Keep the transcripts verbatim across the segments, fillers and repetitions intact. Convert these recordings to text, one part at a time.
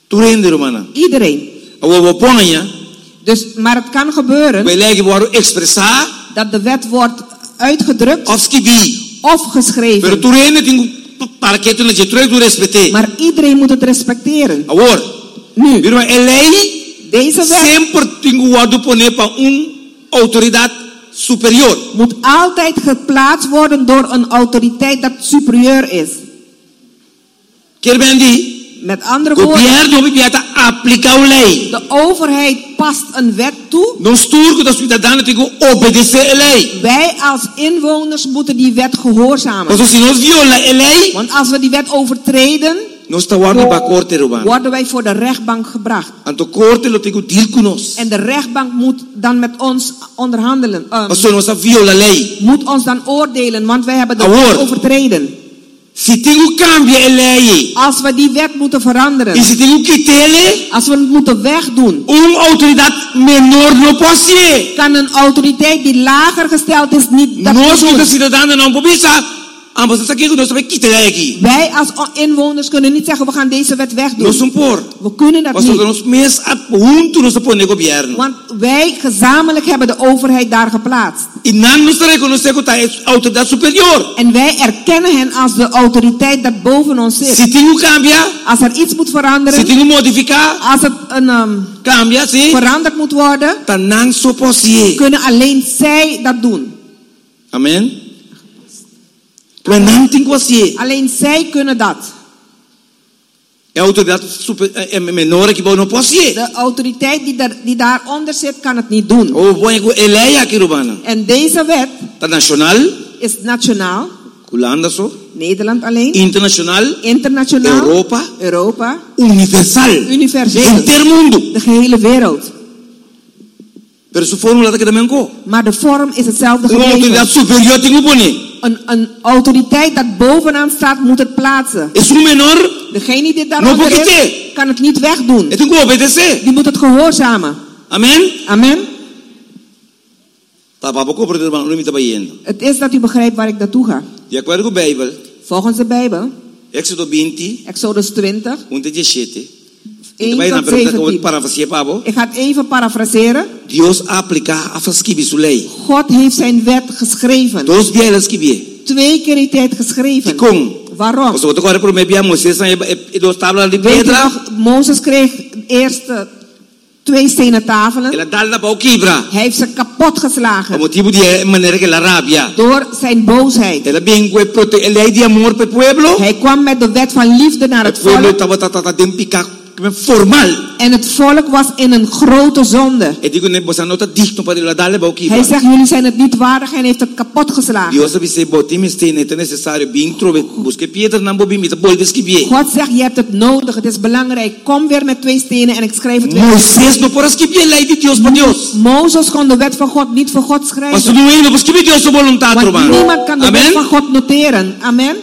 Turende romana. Iedereen. Awo ponanya. Dus, maar het kan gebeuren Wij leggen worden expressa. dat de wet wordt uitgedrukt Of skibi. of geschreven. Pero turende tingu parqueto na je terug do respecte. Maar iedereen moet het respecteren. Awor. Nu, Biro a lei deze wet sempre tingu wadu pone pa un autoridade superior. moet altijd geplaatst worden door een autoriteit dat superieur is. Kerbendi. Met andere woorden, Governo bibiata aplica o lei. de overheid past een wet toe. Non sturgo da cidadano tingu obedecer a lei. Wij als inwoners moeten die wet gehoorzamen. Mas se nós viola a lei, Want als we die wet overtreden, nós está guardo ba corte romana. worden wij voor de rechtbank gebracht. Anto corte lo tingu deal con nós. En de rechtbank moet dan met ons onderhandelen. Uh, Mas se nós viola a lei. moet ons dan oordelen, want wij hebben de Awor. wet overtreden. Se tingu cambia a lei. Als we die wet moeten veranderen, E se tingu quitele, als we het moeten wegdoen, un autoridade menor no pode. kan een autoriteit die lager gesteld is niet dat Nós doen. como cidadano não pobisa. Ambos está aqui nós vai quitele aqui. Wij als inwoners kunnen niet zeggen we gaan deze wet wegdoen. Nós por. We kunnen dat Mas niet. nós mes a junto nós pone governo. Want wij gezamenlijk hebben de overheid daar geplaatst. E não nos reconocer que a autoridade superior. En wij erkennen hen als de autoriteit dat boven ons zit. Se tingu cambia, Als er iets moet se veranderen, tingu modificar, als het een, um, cambia, sim. veranderd moet worden, Dan não só pode. kunnen alleen zij dat doen. Amen. Mas não tem que Alleen zij kunnen dat. a autoridade super é menor que não pode. De autoriteit die, daar, die daaronder zit, kan het niet doen. O bom é que ele aqui urbana. En deze wet Tá nacional, is nationaal, Holanda so, Nederland alleen, internacional, internationaal, Europa, Europa, universal, universeel, intermundo. de gehele wereld. Pero su fórmula que também co. Maar de vorm is hetzelfde Uma gebleven. autoridade superior tem que pôr. Een, een autoriteit dat bovenaan staat, moet het plaatsen. É um menor, Degene die No daaronder porque is, te. kan het niet wegdoen. é tem que obedecer. Die moet het gehoorzamen. Amém? Amen. Tá, papo, compra do irmão, não me tá baiendo. Het is dat u begrijpt waar ik naartoe ga. De acordo com a Bíblia, Volgens de Bijbel, Éxodo vinte, Exodus twintig, um de dezessete. één Vai na tot pergunta que eu vou zeventien. parafrasear, Pablo. Ik ga het even parafraseren. Deus aplica a fasquibi su lei. God heeft zijn wet geschreven. Dos bielas que vie. Twee keer heeft hij het E geschreven. com? Waarom? Você botou agora para mim, Bia Moisés, e dos tábuas de Weet je pedra. nog, Mozes kreeg eerst uh, twee stenen tafelen. Ela dá na pau quebra. Hij heeft ze kapot O geslagen motivo de maneira que ela rabia. door zijn boosheid. Ela bem que prote, ela é de amor para o pueblo. Hij kwam met de wet van liefde naar het Het pueblo volk. estava tata de picar formal. En het volk was in een grote zonde. E digo ne você não tá digno para ela dar na pau Hij quebra. zegt, jullie zijn het niet waardig en heeft het kapot geslagen. Deus sabe se botim este não é necessário bem trove busque piedra não bobi me boldes que vie. God zegt, je hebt het nodig, het is belangrijk. Kom weer met twee stenen en ik schrijf het weer. Moisés não poras que vie lei de Deus para Deus. Mozes kon de wet van God niet voor God Mas schrijven. tu não é não busque Deus sua vontade, Want romano. niemand kan de wet van Amen. God noteren. Amen.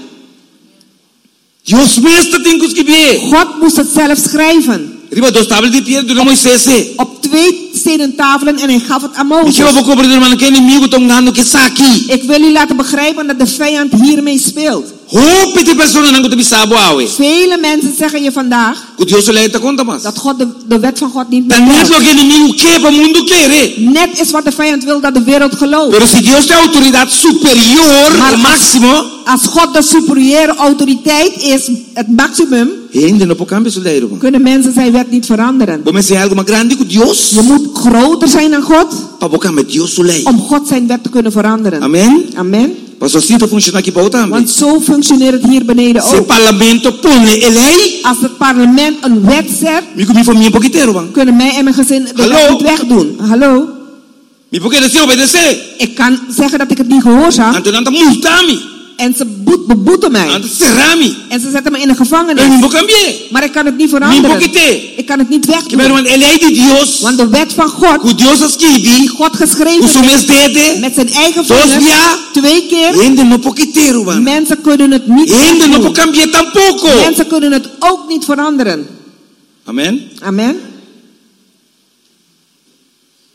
Deus mesmo tem que vie. God moest het zelf schrijven. Riba dos tábuas de pedra do Moisés. Op twee stenen tafelen en hij gaf het aan E que eu Mozes. vou cobrar do irmão que inimigo tão ganhando que está aqui. Ik wil u laten begrijpen dat de vijand hiermee speelt. Hope de pessoas não te bisabo awe. Vele mensen zeggen je vandaag Que Deus lhe está conta mas. dat God de, de wet van God niet meer Dan net gelooft. lo que inimigo quer para o mundo quer. Net is wat de vijand wil dat de wereld gelooft. Pero se Deus tem autoridade superior Maar ao máximo, Als God de superieure autoriteit is, het maximum, ainda não pode cambiar isso daí, irmão. kunnen mensen zijn wet niet veranderen. Vamos ser algo mais grande que Deus. Je moet groter zijn dan God Para poder cambiar Deus sua lei. om God zijn wet te kunnen veranderen. Amém? Amen. Mas assim está funcionando aqui para o também. Want zo functioneert het hier beneden Se o ook. parlamento põe a lei, Als het parlement een wet zet, me comi família um pouquinho, irmão. kunnen mij en mijn gezin de Hallo? wet niet wegdoen. Hallo? Me porque descer obedecer. Ik kan zeggen dat ik het niet gehoorzaam. Anto não tá multami. En ze boet, beboeten mij. Anto serrami. En ze zetten me in de Eu não gevangenis. vou cambiar. Maar ik kan het niet Me veranderen. pouquinho. Ik kan het niet Que meu wegdoen. irmão, a lei de Deus, Want de wet van God, que Deus escreve, die God o geschreven seu heeft, mês dede, met zijn eigen Dos vingers, via. twee keer, ainda não pode ter, irmão. mensen kunnen het niet Ainda não wegdoen. pode cambiar tampouco. Mensen kunnen het ook niet veranderen. Amém? Amen.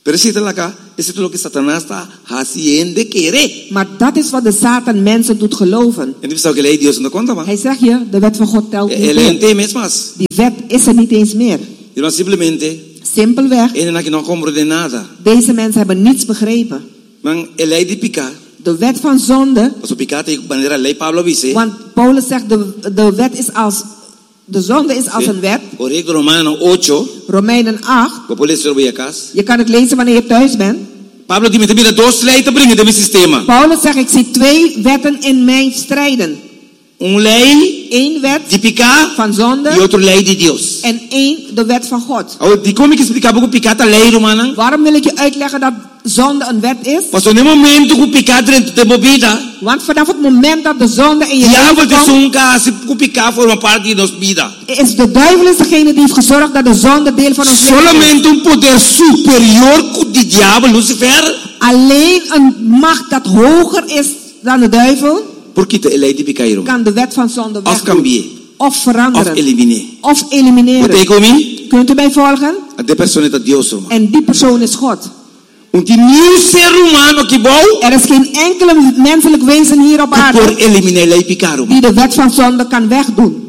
Pero si te la acá, eso es lo que Satanás está haciendo querer. Maar dat is wat de Satan mensen doet geloven. En die zou que lei Dios no conta más. Hij zegt je, de wet van God telt niet El meer. ente mes más. Die wet is er niet eens meer. Y no simplemente, Simpelweg, en la que no comprende nada. deze mensen hebben niets begrepen. Man, el lei de picar. De wet van zonde, O su picate y manera lei Pablo dice. want Paulus zegt de, de wet is als, de zonde is als een wet. Por Romano ocho. Romeinen acht, Como puedes leer acá. je kan het lezen wanneer je thuis bent. Pablo dice, mira, dos leyes te brengen de mi sistema. Paulus zegt, ik zie twee wetten in mijn strijden. Un ley Eén wet de picar van y zonde otro ley de Dios. en één de wet van God. Ahora, ¿de cómo que explicar porque picata ley romana? Waarom wil ik je uitleggen dat zonde een wet is? Pues en el momento que picata dentro de movida, Want vanaf het moment dat de zonde in je diablo leven te komt, sunca, si picar forma parte de nos vida. is de duivel is degene die heeft gezorgd dat de zonde deel van ons leven is. Solamente un poder superior que de diablo, Lucifer, Alleen een macht dat hoger is dan de duivel porque te ley de picar kan de wet van zonde of wegdoen. cambiar, Of of veranderen. eliminar. Of ¿Usted elimineren. conmigo? Kunt u mij volgen? De persona de Dios, hermano. En die persoon is God. Un ningún ser humano que vou Er is geen enkele menselijk wezen hier op que por aarde eliminar lei picar, die de wet van zonde kan wegdoen.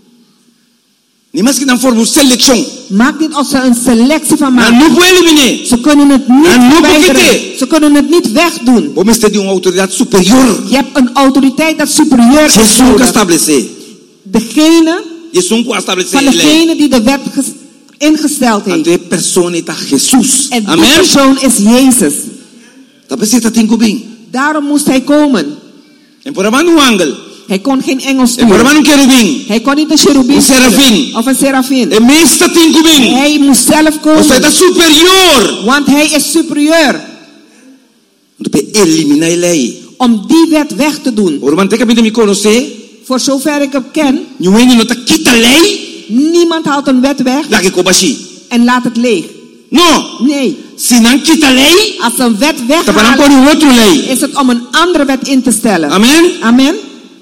ni más que dan forma selección. Maak dit als ze een selectie van Maar maken. no puede eliminar. Ze kunnen het niet En nu verwijderen. begint Ze kunnen het niet wegdoen. Vos me estás de una autoridad superior. Je hebt een autoriteit dat superieur is. Jesús que nodig. establece. Degene Jesús que establece van la ley. degene die de wet ges- ingesteld heeft. Ante persona está Jesús. En die Amén. persoon is Jezus. Tapi está tengo bien. Daarom moest hij komen. En por amar un ángel. Hij kon geen engel En por sturen. amar un querubín. Hij kon niet een cherubim Een serafin. sturen. Of een serafin. En me está tengo bien. Hij moest zelf O sea, está komen. superior. Want hij is superieur. Entonces, eliminar la ley. Om die wet weg te doen. Por manteca me me conoce. Voor zover ik hem ken. Ni bueno no te quita ley. Niemand haalt een wet weg. La que cobashi. En laat het leeg. No. Nee. Si no quita ley. Als ze een wet Te paran por weghalen, un otro ley. is het om een andere wet in te stellen. Amén. Amen.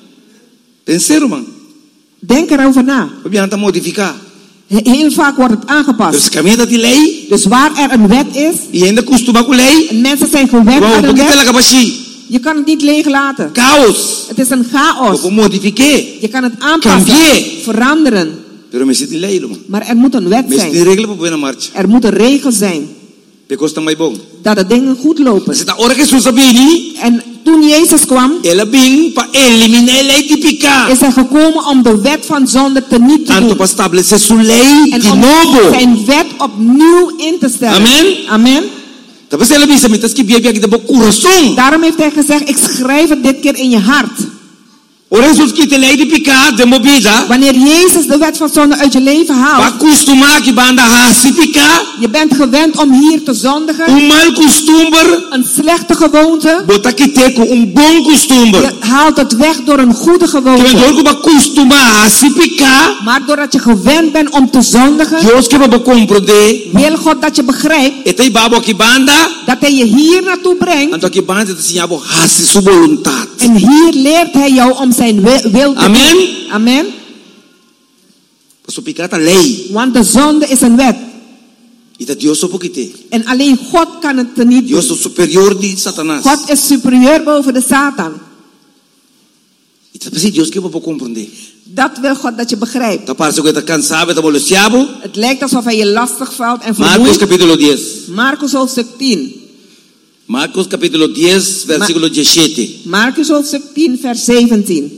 Pensero, man. Denk erover na. Obviamente modificar. He- Heel vaak wordt het Pero aangepast. si cambia de ley. Dus waar er een wet is, Y ainda costuma con ley. en mensen zijn gewend Wow, aan een porque te la wet, capachi. je kan het niet leeg laten. Caos. Het is een chaos. Como modifique. Je kan het aanpassen, Cambier. veranderen. Pero me siento ley, man. Maar er moet een wet Me siento zijn. regla para buena marcha. Er moet een regel zijn. Te costa mai bon. Dat de dingen goed lopen. Mas ahora Jesús vini. En toen Jezus kwam, Ela vin para eliminar lei típica. is hij gekomen om de wet van zonde teniet te Tanto doen. para establecer su ley En de om novo. zijn wet opnieuw in te stellen. Amen. Amen. Talvez ela visa me tas que bia bia que de coração. Daarom heeft hij gezegd, ik schrijf het dit keer in je hart. Ora Jesus que te lei de picar de movida. Wanneer Jezus de wet van zonde uit je leven Pa haalt, acostumar que banda hasi picar. je bent gewend om hier te zondigen, Um mal costume. een slechte gewoonte, Bota que te com um bom costume. je haalt het weg door een goede Que gewoonte. vendor que ba acostumar hasi picar. Maar doordat je gewend bent om te zondigen, Deus que ba compreender. wil God dat je begrijpt Este babo que banda. dat hij je hier naartoe brengt. Anto que banda te sinhabo hasi su voluntad. En hier leert hij jou om zijn wi- wil te Amen. doen. Amen. Paso picar ta lei. Want de zonde is een wet. E da Deus só porque En alleen God kan het er niet doen. Deus é superior de Satanás. God is superieur boven de Satan. E tá pensando Deus que vou compreender. Dat wil God dat je begrijpt. Tá parece que tá cansado, tá bolosiabo. Het lijkt alsof hij je lastig valt en Marcos vermoeit. capítulo diez. Marcus hoofdstuk tien. Marcos capítulo diez, versículo diecisiete. Marcus hoofdstuk tien, vers zeventien.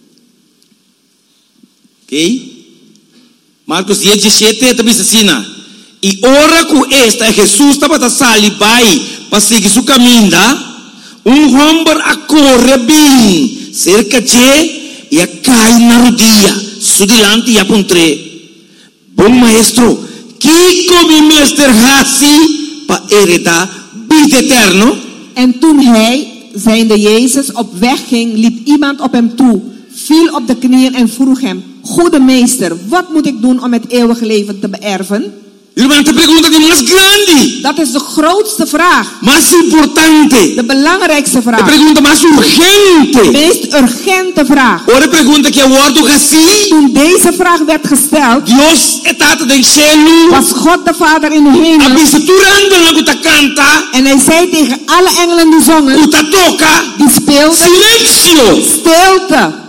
Ok? Marcos diez, diecisiete, também se assina. E ora com esta, Jesus estava a sair para seguir seu caminho. Um homem a correr bem, cerca de e a cair na rodilha, su delante e apontre. Bom maestro, que come mestre assim para heredar vida eterno? En toen hij, zijnde Jezus, op weg ging, liep iemand op hem toe, viel op de knieën en vroeg hem: Goede meester, wat moet ik doen om het eeuwige leven te beërven? Irmã, te pergunta de mais grande, Dat is de grootste vraag. mais importante, De belangrijkste te vraag. pergunta mais De urgente. meest urgente vraag. Ora pergunta que eu ordo assim, Toen deze vraag werd gesteld, Deus é tata do cielo, was God de Vader in de hemel. abençoando na guta canta, En hij zei tegen alle engelen die zongen, uta toca, die speelden, silêncio. stilte.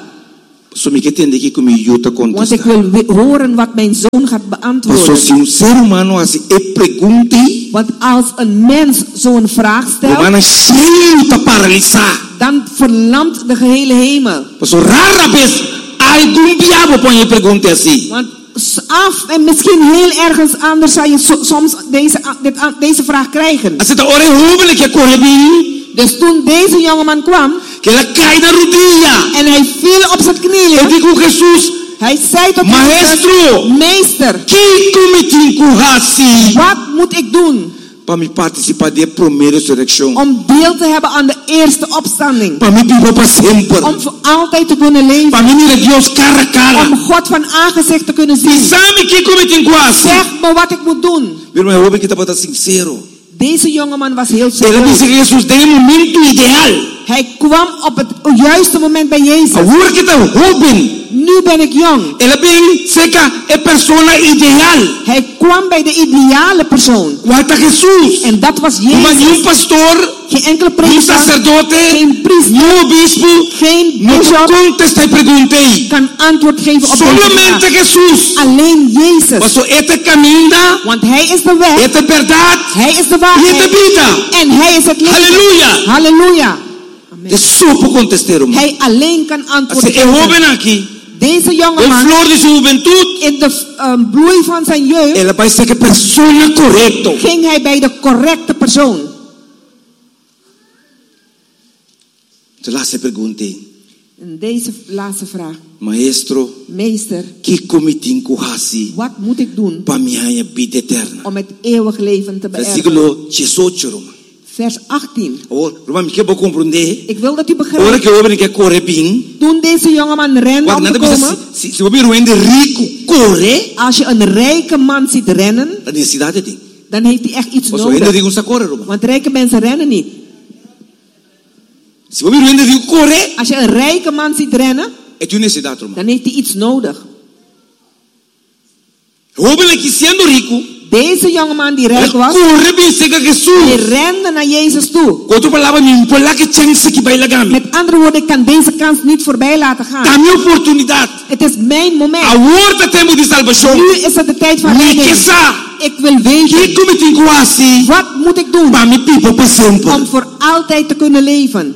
So me que entende que como Yuta Want ik contesta. wil we- horen wat mijn zoon gaat Pastor, beantwoorden. se um ser humano assim, e pergunte, Want als een mens zo'n vraag o stelt, mana cheio tá paralisar. dan verlamt de gehele hemel. Pastor, rara vez algum diabo põe pergunta assim. Want s- af en misschien heel ergens anders zou je so- soms deze, a- dit, a- deze vraag krijgen. Assim tá ora rubele que corre bem, Dus toen deze jongeman kwam que ela cai na rodilha. en hij viel op zijn Eu knieën, digo Jesus, hij zei tot Maestro. Jezus, meester, que cometi curraci wat moet ik doen para me participar da primeira ressurreição? om deel te hebben aan de eerste opstanding? Para me viver para sempre. Om voor altijd te kunnen leven. Para me mirar Deus cara a cara. Om God van aangezicht te kunnen zien. Sabe que cometi curraci? Zeg me wat ik moet doen. Meu irmão, eu vou que tá para sincero. Deze jongeman was heel Ela serieus. disse que Jesus tem um momento ideal. Hij kwam op het juiste moment bij Jezus. Agora que tá jovem, Nu ben ik jong. ela bem seca é persona ideal. Hij kwam bij de ideale persoon. Qual é Jesus? En dat was Não é nenhum Jezus. pastor, Geen enkele nenhum priester, sacerdote, geen priester, nenhum bispo. geen Não bishop contesta e perguntei. kan antwoord geven op deze Solamente vraag. Jesus. Alleen Jezus. Pastor, este caminho, Want hij is de weg, esta verdade hij is de e esta waarheid vida. en hij is het leven. Aleluia. Halleluja. É só por contestar, irmão. Hij alleen kan antwoord Assim, é geven. jovem aqui. Deze O jongeman, flor de sua juventude, in de um, bloei van zijn jeugd, ela vai ser a persona correta. ging hij bij de correcte persoon. Então lá se perguntei, En deze laatste vraag. Maestro, Meester, que cometi curraci wat moet ik doen para minha vida eterna? om het eeuwig leven te beërven? Versículo dezoito, irmão. Vers achttien. Oh, irmão, me que vou compreender. Ik wil dat u Ora begrijpt. que o homem quer correr bem. Toen deze jongeman rende Quando om te nada precisa, komen, se se o homem é rico, corre, als je een rijke man ziet rennen, a necessidade tem. dan heeft hij echt iets Mas o ainda nodig. digo um corre, irmão. Want rijke mensen rennen niet. Se o homem ainda digo corre, Als je een rijke man ziet rennen, é tua necessidade, irmão. dan heeft hij iets nodig. O homem que sendo rico, Deze jongeman die rijk was, corre bem, chega die Jesus. rende naar Jezus toe. Com outra palavra, me impõe lá que chance que vai lá gami. Met andere woorden, ik kan deze kans niet voorbij laten gaan. Tá minha oportunidade. Het is mijn moment. A horta tempo de salvação. Nu is het de tijd van Me redding. que sa, Ik wil que weten, cometi quase wat moet ik doen para me pipo para sempre. om voor altijd te kunnen leven?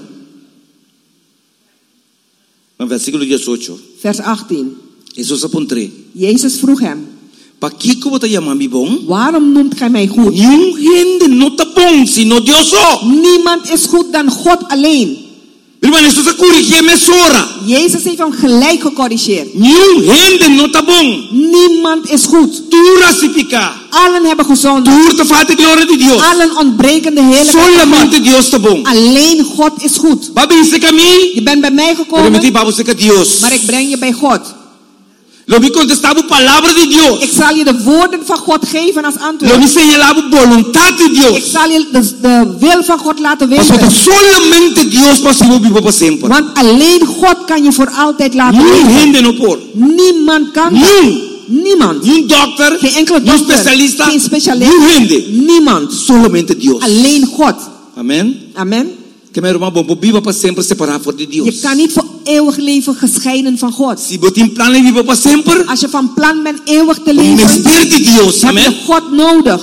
No versículo dezoito, Vers achttien. Jesus apontou: Jezus vroeg hem, "Para que como te chama me bom? waarom noemt gij mij goed? Nenhum gente não tá bom, sino Deus só." Niemand is goed dan God alleen. Irmão, Jesus a corrigir me sora. Jezus heeft hem gelijk gecorrigeerd. Nenhum gente não tá bom. Niemand is goed. Tu rasifica. Allen hebben gezondigd. Tu te falta glória de Deus. Allen ontbreken de heerlijkheid van Solamente God. Deus tá bom. Alleen God is goed. Babi esse caminho, Je bent bij mij eu gekomen, me digo você que Deus. maar ik breng je bij God. Lo me contestava a palavra de Deus. Ik zal je de woorden van God geven als Lo me antwoord. señalava a vontade de Ik Deus. zal je de, de wil van God laten Mas weten. solamente Deus pode viver para sempre. Want alleen God kan je voor altijd laten Nenhum leven. gente não pode. Niemand kan dat. Nenhum. Niemand. Nenhum doctor, Geen enkele nenhum dokter, especialista, geen specialist. nenhum gente. Niemand. Solamente Deus. Alleen God. Amém? Amen. Que meu irmão, bom, viva para sempre separado de Je Deus. kan niet voor eeuwig leven gescheiden van God. Se você tem plano de viver para sempre, Als je van plan bent eeuwig te o leven, mistério de Deus. heb je Amém? God nodig.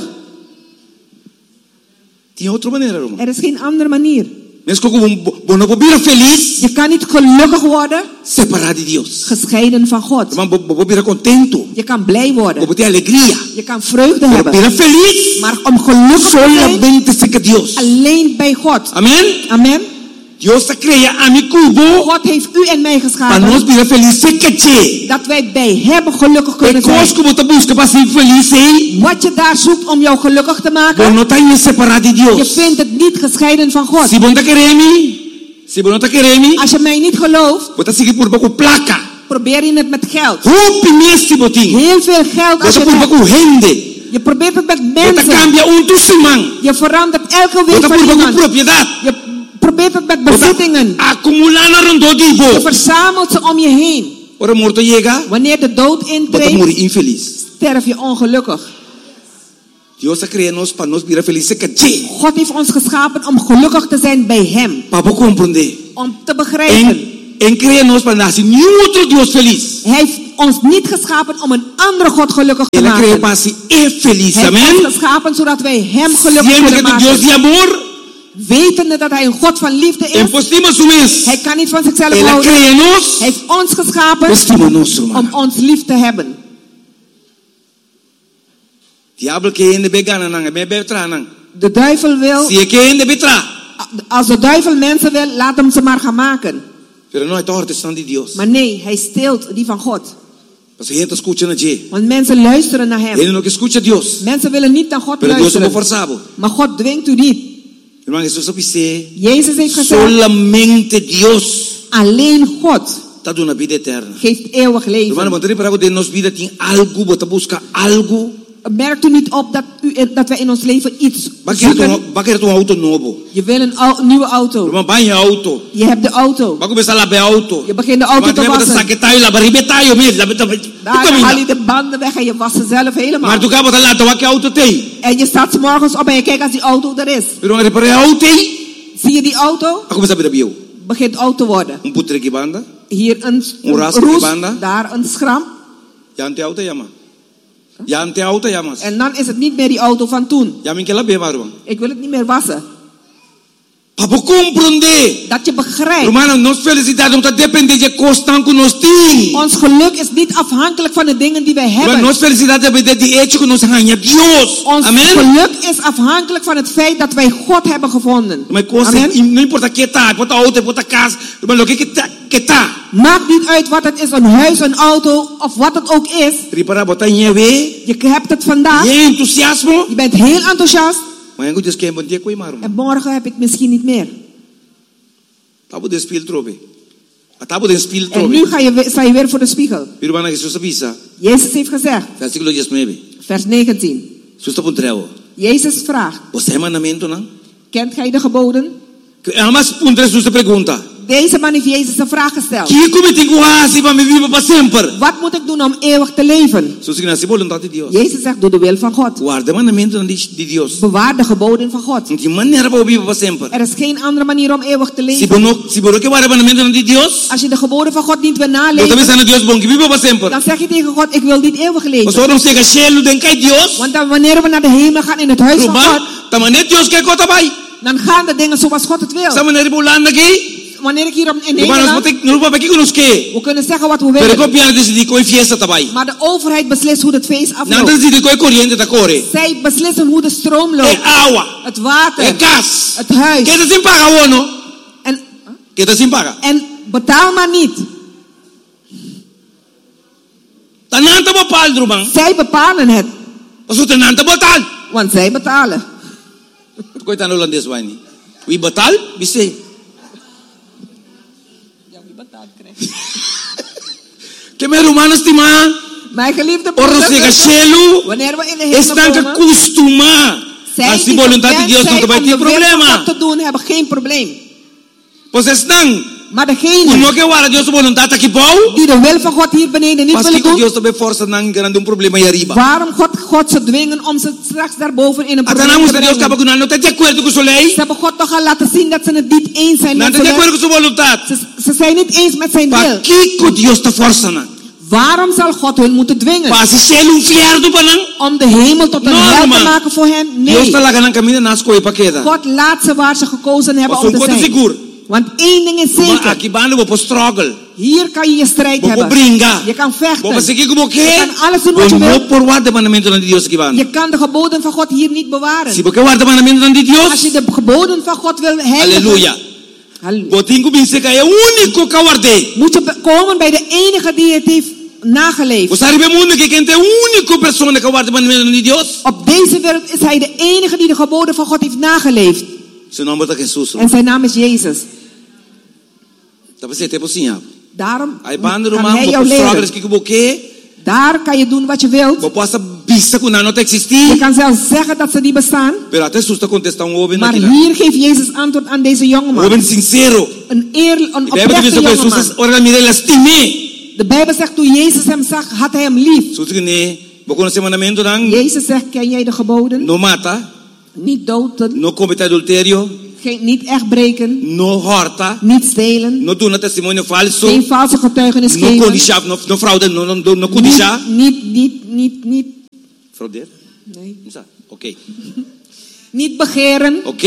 Tem outra maneira, irmão. Er is geen andere manier. Mas como bom, não pode viver feliz Je kan niet gelukkig worden separado de Deus. gescheiden van God. Irmão, bom, bom, viver contento. Je kan blij worden. Bom, ter alegria. Je kan vreugde Pero hebben. viver feliz Maar om gelukkig te zijn, solamente se que Deus. alleen bij God. Amém? Amen. Deus está criando a mim cubo God heeft u en mij para nós geschapen. viver feliz se que te. Dat wij bij hem gelukkig E kunnen zijn. coisa que você busca para ser feliz, hein? Wat je daar zoekt om jou gelukkig te Bom, maken, não está separado de je Deus. vindt het niet gescheiden van God. Se você não quer me, se você não quer me, Als je mij niet gelooft, você seguir por pouco placa. probeer je het met geld. Roupe me esse botim. Heel veel geld als Você je por het hebt. pouco rende. Je probeert het met Bota mensen. cambia un tu simang. Je verandert elke week Bota van purba ku iemand. propriedad. Je probeert het met Bota bezittingen. acumula na rondo Je dibo. verzamelt ze om je heen. Ora morto llega. Wanneer de dood Bota intreedt, muri infeliz. sterf je ongelukkig. Dios ha creado nos para nos vivir felices que je. God heeft ons geschapen om gelukkig te zijn bij Hem. Papa comprende. Om te begrijpen. En en crea nos para nascer ni otro Dios feliz. Hij heeft ons niet geschapen om een andere God gelukkig te Él ha creado maken. para si es feliz. Hij heeft Amén. ons geschapen zodat wij Hem gelukkig Siendo kunnen que tu Dios maken. de amor. Wetende dat Hij een God van liefde is. Imposible su mes. Hij kan niet van zichzelf Él ha houden. creado nos. Hij heeft ons geschapen Estima nos, om hermano. ons lief te hebben. Diablo que en de begana nang, me betra nang. De duivel wil, Si es que en de betra. als de duivel mensen wil, laat hem ze maar gaan maken. Pero no hay todo están de Dios. Maar nee, hij steelt die van God. Parce que gente escucha na je. Want mensen luisteren naar hem. Él no que escucha Dios. Mensen willen niet naar God Pero Dios no luisteren. forzado. Maar God dwingt u niet. Hermano, Jesús dice, Jezus heeft gezegd, solamente Dios alleen God está dando una vida eterna. geeft eeuwig Hermano, leven. cuando para de nos vida tiene algo, bota busca algo. Merkt u niet op dat, u, dat wij in ons leven iets Va a querer zoeken? tu- va a querer tu auto nuevo. Je wil een au- nieuwe auto. Hermano, va je auto. Je hebt de auto. Va a comenzar a lavar auto. Je begint de auto Hermano, te te vas a wassen. sacar tayo, la barriga tayo, mira, la beta. Daar haal je de banden weg en je wast ze zelf helemaal. Maar tu cabo ta lato, va que auto te. En je staat 's morgens op en je kijkt als die auto er is. Pero en reparar auto, Zie je die auto? va a comenzar a ver bio. Begint oud te worden. Un putre que banda, Hier een, Een ras een die roes, banda. daar een schram. ya ante auto llama. Ya ante auto llamas. En dan is het niet meer die auto van toen. Ya min que la beba, hermano. Ik wil het niet meer wassen. Para comprender. Dat je begrijpt. Hermano, nos felicidad no depende de costan que nos tiene. Ons geluk is niet afhankelijk van de dingen die wij Hermano, hebben. nos felicidad depende de hecho que nos hanya Dios. Ons Amen. geluk is afhankelijk van het feit dat wij God hebben gevonden. Mas cosa, Amen. no importa que está, importa auto, importa casa, hermano, lo que que está, que está. Maakt niet uit wat het is, een huis, een auto of wat het ook is. Prepara botar nieve, Je hebt het vandaag. y entusiasmo. Je bent heel enthousiast. Mas eu disse que é bom dia com irmão. En morgen heb ik het misschien niet meer. Tabo de spil trove. A tabo de spil En nu trove. ga je, we- sta je weer voor de spiegel. Hermano, Jesus avisa. Jezus heeft gezegd, Versículo diecinueve. vers negentien. Jesus está puntreo. Jezus vraagt, Você é mandamento, não? kent gij de geboden? Amas puntre Jesus te pergunta. Deze man heeft Jezus een vraag gesteld. Que como te guasi para me viver para sempre? Wat moet ik doen om eeuwig te leven? Jesus que nasce voluntade de Deus. Jezus zegt, doe de wil van God. Guarda mandamento de de Deus. Bewaar de geboden van God. Não tem maneira para viver para sempre. Er is geen andere manier om eeuwig te Se leven. bono, se bono que guarda mandamento de Deus, Als je de geboden van God niet wil eu também naleven, sei Deus bom que vive para sempre. dan zeg je tegen God, ik wil niet eeuwig Mas leven. ora chega chelo den cai Deus. Want dan, wanneer we naar de hemel gaan in het huis van Ruba, God, tamane Deus que cota vai. dan gaan de dingen zoals God het Sa wil. maneira bolanda aqui. Wanneer ik hier op- in Ruba, nós Nederland, botek, não ruba aqui que nos que. we kunnen zeggen wat we Pero willen. copiar decidi coi fiesta tabai. Maar de overheid beslist hoe het feest Não afloopt. decidi coi corriente ta core. Zij beslissen hoe de stroom É loopt. água, Het water. é gas. Het huis. Que tá sem paga o no? En, Que tá sem paga. en betaal maar niet. Tananta mo paldro man. Zij bepalen het. Paso tananta botal. Want zij betalen. Coi tan holandês vai ni. We batal, bise. Que me romano estima. Mijn geliefde Ora chega broeders, chelo. wanneer we in de hemel Estão que komen, acostumar. zij Assim die vontade de gewend Deus não zijn vai om ter de wil van problema. God te doen, hebben geen probleem. Vocês estão. Maar O degene no que guarda Deus vontade aqui pau. die de wil van God hier beneden niet Mas willen que doen, Deus também força não grande um problema aí arriba. waarom God, God ze dwingen om ze straks daarboven in een probleem Atanamos te a Deus brengen? acaba com não está de acordo com sua lei. Ze hebben God toch al laten zien dat ze het niet eens zijn Não met está de zijn acordo wil. com sua vontade. Ze, ze zijn niet eens met zijn Para wil. que que Deus está forçando? Waarom zal God hun moeten dwingen? Para se chelo um fiardo para não. Om de hemel tot een No, hel te man. maken voor hen? Deus Nee. está lá ganhando caminho nas coisas para queda. God laat ze waar ze gekozen hebben Mas om um te coisa zijn. seguro. Want één ding is Mas zeker. aqui bando vou para struggle. Hier kan je je strijd Vou para hebben. brincar. Je kan Vou para vechten. seguir como que. Je kan alles doen wat je Vou wil. não por guarda mandamento de Deus aqui bando. Je kan de geboden van God hier niet bewaren. Se porque guarda mandamento de Als je Deus. de geboden van God wil heiligen, Aleluia. Halleluja, Vou ter que vencer que é o único que guardei. moet je be- komen bij de enige die het heeft nageleefd. Você sabe o mundo que quem tem a única pessoa que guarda mandamento de Deus? Op deze wereld is hij de enige die de geboden van God heeft nageleefd. Seu nome é Jesus. En zijn naam is Jezus. Dá para ser tempo assim. Daarom Aí bando kan romano hij vou jou para struggle leren. que como que. Daar kan je doen wat je wilt. Vou possa pista que não Je existia. kan zelfs zeggen dat ze niet bestaan. Pero até susta contestar um homem Maar naquilo. hier geeft Jezus antwoord aan deze Um jongeman. homem sincero. Een, eer, een E Bíblia diz oprechte que Jesus, jongeman. ora mire, lastimei. De Bijbel zegt, toen Jezus hem zag, had hij hem lief. Soos que ne, boko na mandamento dan, Jezus zegt, ken jij de geboden? no mata, Niet doden, no comete adultério, geen, niet echt breken, no horta, niet stelen, no doa testemunho falso, geen valse getuigenis no geven. codiciar, no, no fraude, no, no, no, no codiciar. Niet, niet, niet, niet, niet, Fraudeer? nee. Não sabe? Ok. Niet begeren. Ok?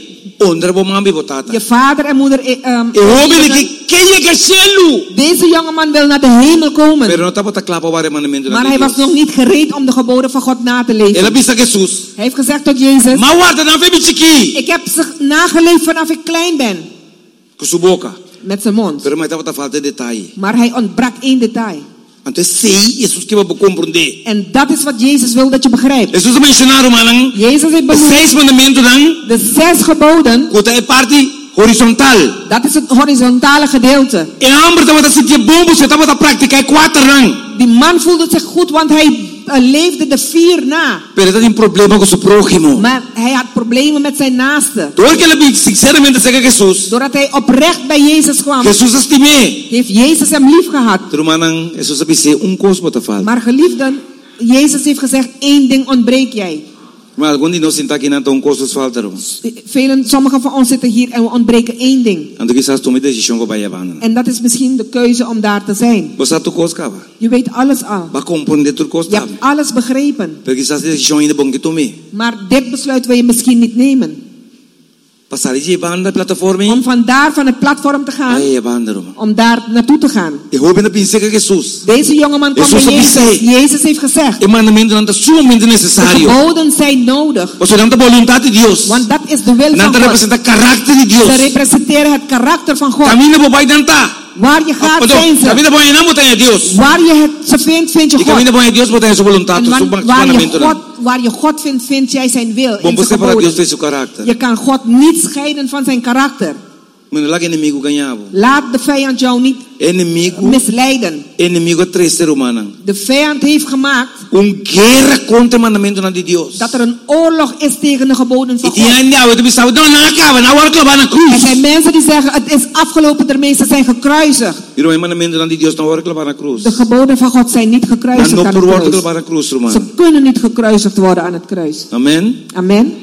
Onder bo mambi botata. Je vader en moeder. eh, Um, E homem que queria que cielo. Deze jongeman wil naar de hemel komen. Pero no tapa ta clapa o mandamento Maar hij was nog niet gereed om de geboden van God na te leven. Ela bisa Jesus. Hij heeft gezegd tot Jezus: Ma guarda na febe chiqui. ik heb ze nageleefd vanaf ik klein ben. Com sua boca. Met zijn mond. Pero mas tapa ta falta de detalle. Maar hij ontbrak één detail. Então sei Jesus que vai compreender. En dat is wat Jezus wil dat je begrijpt. Jesus mencionaram manang. Jezus heeft benoemd Seis mandamentos dan. de zes geboden. Kota é parte horizontal. Dat is het horizontale gedeelte. E a amber tapa ta sentir bom, você tapa ta praticar quatro dan. Die man voelde zich goed, want hij uh, leefde de vier na. Pero ele tem um problema com seu prójimo. Maar hij had problemen met zijn naaste. Door que ele sinceramente segue Jesus. Doordat hij oprecht bij Jezus kwam, Jesus estimei. heeft Jezus hem lief gehad. Pero manang Jesus sabe se um cosmo ta falta. Maar geliefden, Jezus heeft gezegd, één ding ontbreek jij. Mas algum de nós sentar aqui na um cosmos falta. Velen, sommigen van ons zitten hier en we ontbreken één ding. Então quizás tome decisão com vai avana. En dat is misschien de keuze om daar te zijn. Você tu coscava. Je weet alles al. Vai compreender tu Je costa. hebt alles begrepen. Pero quizás decisão ainda bom que tome. Maar dit besluit wil je misschien niet nemen. Passar de banda plataforma. Om vandaar van het platform te gaan. Ai, banda Roma. Om daar naartoe te gaan. E hope na pensa que Jesus. Deze jongeman kwam Jesus bij sabe Jezus. say. Jezus heeft gezegd, E mandamento não tá sumamente de necessário. geboden zijn nodig. Você não tá vontade de Deus. Want dat is de wil Não van tá God. representa caráter de Ze Deus. representeren het karakter van God. Caminha pro pai danta. Waar je gaat zijn ze. Caminha pro pai não botar Deus. Waar je het ze vindt, vind je E God. caminha pro Deus botar sua vontade, En seu waar, waar, je mandamento. God, waar je God vindt, vind jij zijn wil. Bom In você zijn para Deus geboden. tem seu caráter. Je kan God niet scheiden van zijn karakter. Mas lá que inimigo ganhava. Laat de vijand jou niet Inimigo, misleiden. inimigo três ser humano. De vijand heeft gemaakt Um guerra contra o mandamento de Deus. dat er een oorlog is tegen de geboden E van God. tinha ainda, eu pensava, não, não acaba, não agora clavar na Er cruz. zijn mensen die zeggen, het is afgelopen, ermee ze zijn gekruisigd. E o mandamento de Deus não agora clavar na cruz. De geboden van God zijn niet Mas gekruisigd não aan por het volta kruis. clavar na cruz, Ze irmão. kunnen niet gekruisigd worden aan het kruis. Amém? Amen.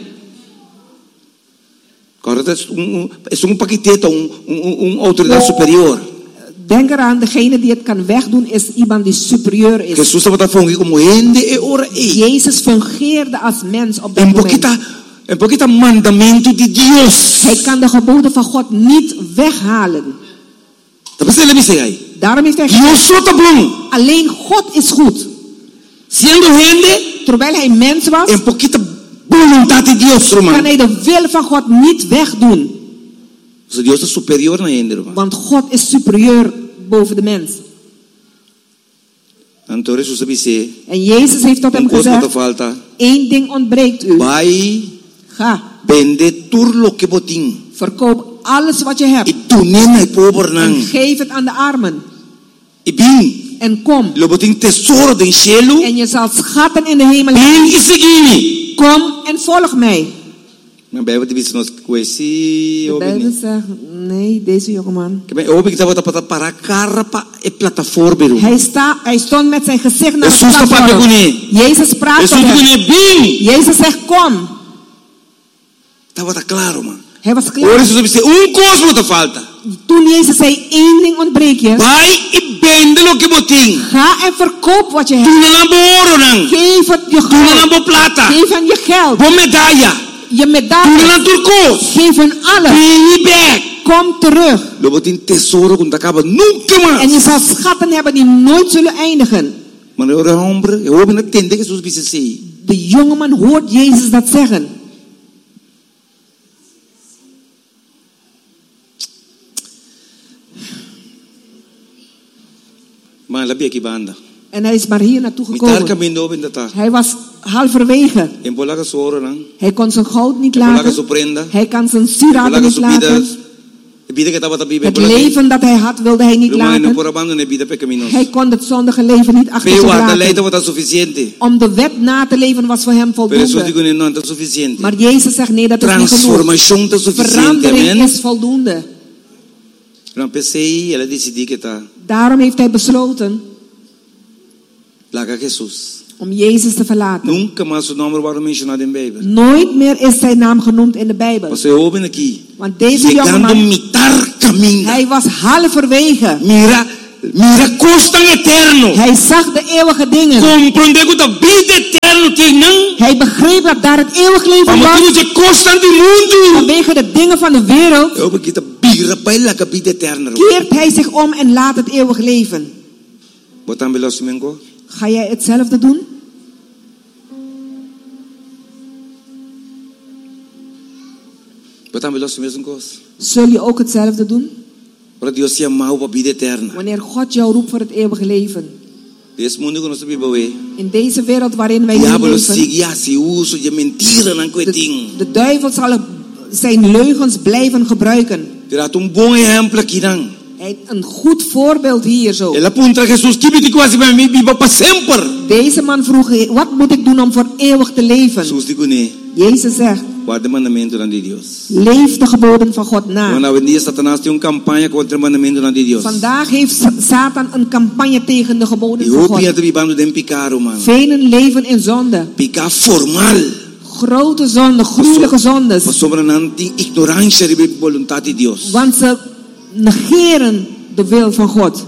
Agora é um, é um paquetete, um, um, um autoridade superior. Denk eraan, degene die het kan wegdoen is iemand die superieur is. Jesus estava falando como gente e ora e. Jezus fungeerde als mens op dat Em moment. pouquita, em pouquita mandamento de Deus. Hij kan de geboden van God niet weghalen. Tá pensando nisso aí? Daarom heeft hij gezegd, Deus só tá bom. alleen God is goed. Sendo gente, Terwijl hij mens was, em pouquita vontade de Deus, kan irmão. hij de wil van God niet wegdoen. So Deus é superior na gente, irmão. Want God is superieur boven de mens. Então Jesus sabe se En Jezus heeft tot um hem coisa gezegd, falta. één ding ontbreekt u. Vai Ga, vender tudo lo que botin. verkoop alles wat je hebt. E tu nem é pobre En não. geef het aan de armen. E bem, En kom. lo botin tesouro do cielo. En je zal schatten in de hemel hebben. Bem e seguir. Kom en volg mij. Mas Bijbel diz nós conheci De o Bijbel menino. zegt, nee, deze jongeman. Que bem, eu que estava para para a cara para a plataforma. irmão. Hij, sta, hij stond met zijn gezicht naar Jesus het está para platform. com Jezus praat Jesus tot hem. com bem. Jezus zegt, kom. Estava tá claro, man. Hij was Ora klaar. Jesus disse, um cosmo te falta. Toen Jezus zei, één ding ontbreekt je. Vai e vende lo que botin. Ga en verkoop wat je Tu hebt. não lambo ouro não. Geef het je Tu não geld. lambo plata. Geef hen je geld. Bom medalha. Je Tu não medaille. lambo turcos. Geef hen alles. Bem back. Kom terug. Lo botin tesouro quando acaba nunca En je mais. zal schatten hebben die nooit zullen eindigen. Mas eu era homem, eu ouvi na tenda que Jesus disse assim. De jongeman hoort Jezus dat zeggen. Mas lá aqui banda. En hij is maar hier naartoe Me tar gekomen. caminho bem da tá. Hij was halverwege. Em polaca sua ouro não. Hij kon zijn goud niet Em polaca laten. sua prenda. Hij kan zijn Em sieraden polaca niet sua laten. vidas. Het leven dat hij had, wilde hij niet laten. Hij kon het zondige leven niet achter zich laten. Om de wet na te leven was voor hem voldoende. Maar Jezus zegt nee, dat is niet genoeg. Verandering is voldoende. Daarom heeft hij besloten om Jezus te verlaten. Nunca mais o nome era mencionado em Bijbel. Nooit meer is zijn naam genoemd in de Bijbel. Você ouve aqui. Want deze jongeman, hij was halverwege. Mira, mira costa eterno. Hij zag de eeuwige dingen. Compreendeu que a vida eterno tem. Hij begreep dat daar het eeuwig leven was. Vanwege de dingen van de wereld keert hij zich om en laat het eeuwig leven. Ga jij hetzelfde doen? Zul je ook hetzelfde doen? Wanneer God jou roept voor het eeuwige leven. In deze wereld waarin wij leven. De, de duivel zal zijn leugens blijven gebruiken. Hij een goed voorbeeld hier zo. Deze man vroeg, wat moet ik doen om voor eeuwig te leven? Jezus zegt, leef de geboden van God na. Vandaag heeft Satan een campagne tegen de geboden van God. Velen leven in zonde. Grote zonde, gruwelijke zondes. Want ze negeren de wil van God.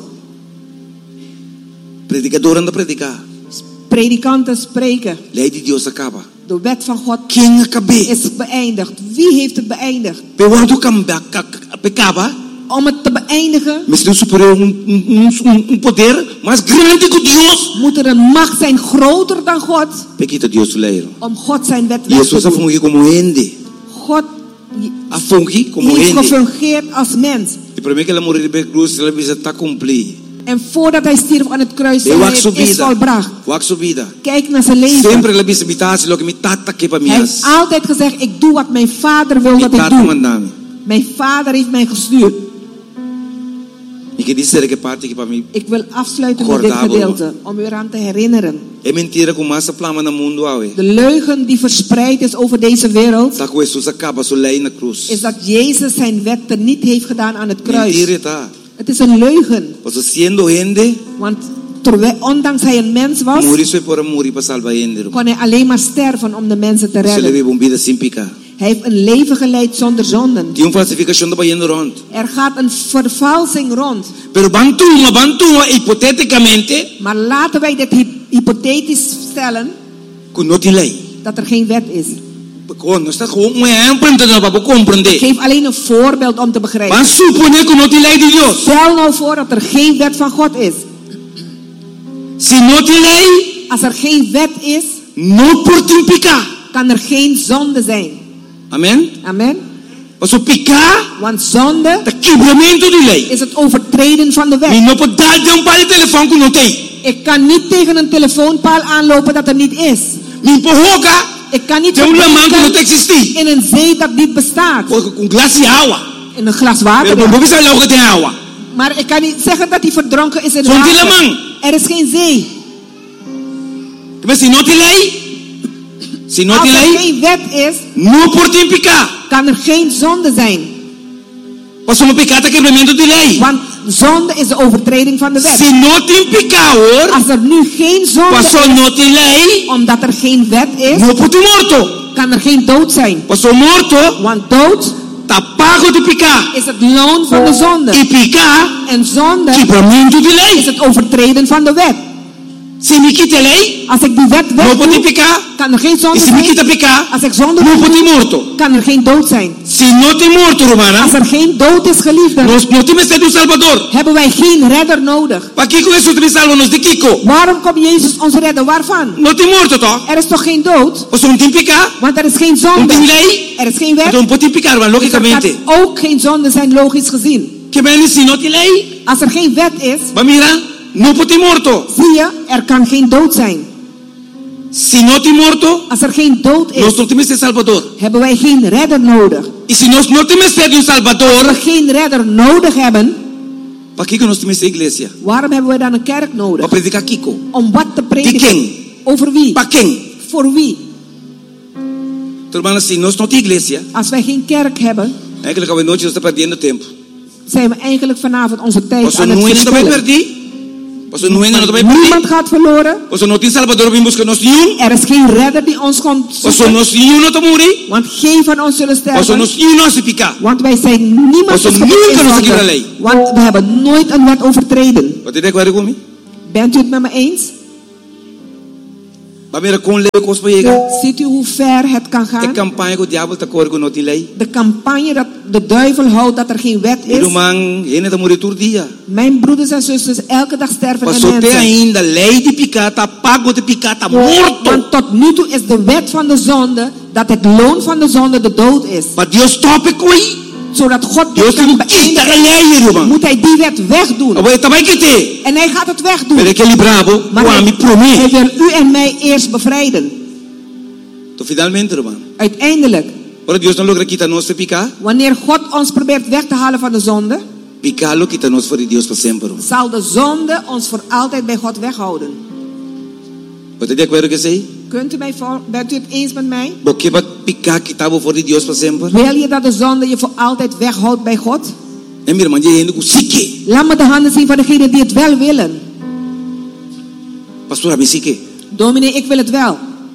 Predikanten spreken. De wet van God is beëindigd. Wie heeft het beëindigd? Om het te beëindigen moet er een macht zijn groter dan God. Om God zijn wet weg te doen. God heeft gefungeerd als mens. En voordat hij stierf aan het kruis, zei hij, het is volbracht. Kijk naar zijn leven. Hij heeft altijd gezegd, ik doe wat mijn vader wil dat ik doe. Mijn vader heeft mij gestuurd. Ik wil afsluiten met dit gedeelte, om u eraan te herinneren. De leugen die verspreid is over deze wereld, is dat Jezus zijn wet niet heeft gedaan aan het kruis. Het is een leugen. Want terwijl, ondanks hij een mens was, kon hij alleen maar sterven om de mensen te redden. Hij heeft een leven geleid zonder zonden. Er gaat een vervalsing rond. Maar laten wij dit hypothetisch stellen, dat er geen wet is. Ik geef alleen een voorbeeld om te begrijpen. Stel nou voor dat er geen wet van God is. Als er geen wet is, kan er geen zonde zijn. Amen. Amen. Picar, want zonde is het overtreden van de wet. Ik kan niet tegen een telefoonpaal aanlopen dat er niet is. Ik kan niet in een zee dat niet bestaat. In een glas water. Maar ik kan niet zeggen dat hij verdronken is in water. Er is geen zee. Als er geen wet is, kan er geen zonde zijn. Want zonde is de overtreding van de wet. Als er nu geen zonde is, omdat er geen wet is, kan er geen dood zijn. Want dood is het loon van de zonde. En zonde is het overtreden van de wet. Als ik die wet wegdoe, kan er geen zonde zijn. Als ik zonde wegdoe, kan er geen dood zijn. Als er geen dood is, geliefden, hebben wij geen redder nodig. Waarom komt Jezus ons redden? Waarvan? Er is toch geen dood? Want er is geen zonde. Er is geen wet. Dus er kan ook geen zonde zijn, logisch gezien. Als er geen wet is, no pode morto. Zie je, er kan geen dood zijn. Si no te morto, als er geen dood is, nosotros tenemos el Salvador. Hebben wij geen redder nodig. Y si nos no tenemos un Salvador, als we geen redder nodig hebben, ¿para qué nos tenemos iglesia? Waarom hebben we dan een kerk nodig? Para predicar Kiko. Om wat te prediken? Over wie? ¿Para quién? Voor wie? Hermanos, si nos no tiene iglesia, als wij geen kerk hebben, eigenlijk we noche está perdiendo tiempo. Zijn we eigenlijk vanavond onze tijd Paso aan het verspillen. Niemand gaat verloren. Er is geen redder die ons komt zoeken. Want geen van ons zullen sterven. Want wij zijn niemand die Want we hebben nooit een wet overtreden. Bent u het met me eens? Ziet u hoe ver het kan gaan? De campagne dat de duivel houdt dat er geen wet is. Mijn broeders en zusters, elke dag sterven er mensen. Want tot nu toe is de wet van de zonde dat het loon van de zonde de dood is. Zodat God dit kan beëindigen, moet hij die wet wegdoen. En hij gaat het wegdoen. Maar hij, hij wil u en mij eerst bevrijden. Uiteindelijk, wanneer God ons probeert weg te halen van de zonde, zal de zonde ons voor altijd bij God weghouden. Kunt u mij voor, bent u het eens met mij? Wil je dat de zonde je voor altijd weghoudt bij God? Laat me de handen zien van degenen die het wel willen. Dominee, ik wil het wel.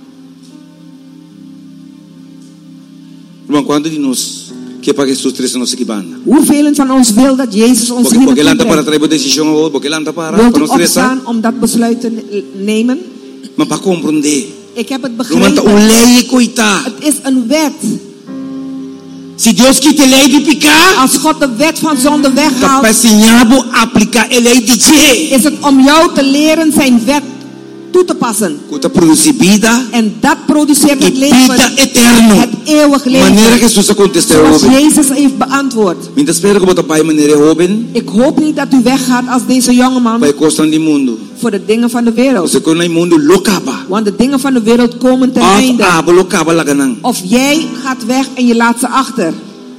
Hoeveel van ons wil dat Jezus ons hier naartoe brengt? Wilt u opstaan om dat besluit te nemen? Ik heb het begrepen. Het is een wet. Si Dios quita a lei de pecar, als God de wet van zonde weghaalt, is het om jou te leren zijn wet toe te passen. En dat produceert het leven, het eeuwig leven. Zoals Jezus heeft beantwoord. Ik hoop niet dat u weggaat als deze jongeman voor de dingen van de wereld. Want de dingen van de wereld komen ten einde. Of jij gaat weg en je laat ze achter.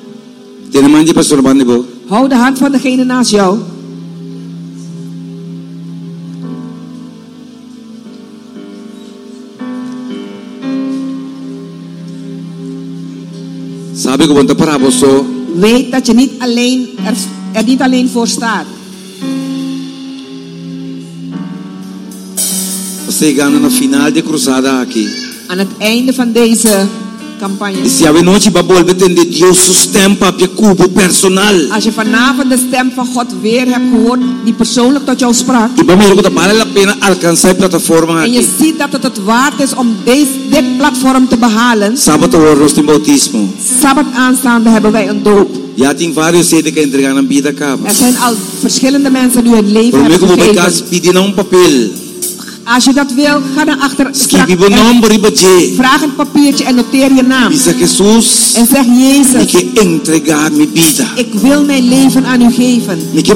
Hou de hand van degene naast jou. Weet dat je niet alleen er, er niet alleen voor staat. Aan het einde van deze campagne. Als je vanavond de stem van God weer hebt gehoord, die persoonlijk tot jou sprak. En je ziet dat het het waard is om deze, dit platform te behalen. Sabbat aanstaande hebben wij een doop. Er zijn al verschillende mensen die hun leven hebben gegeven. Als je dat wil, ga dan achter. Vraag een papiertje en noteer je naam. En zeg Jezus, ik wil mijn leven aan u geven. Ik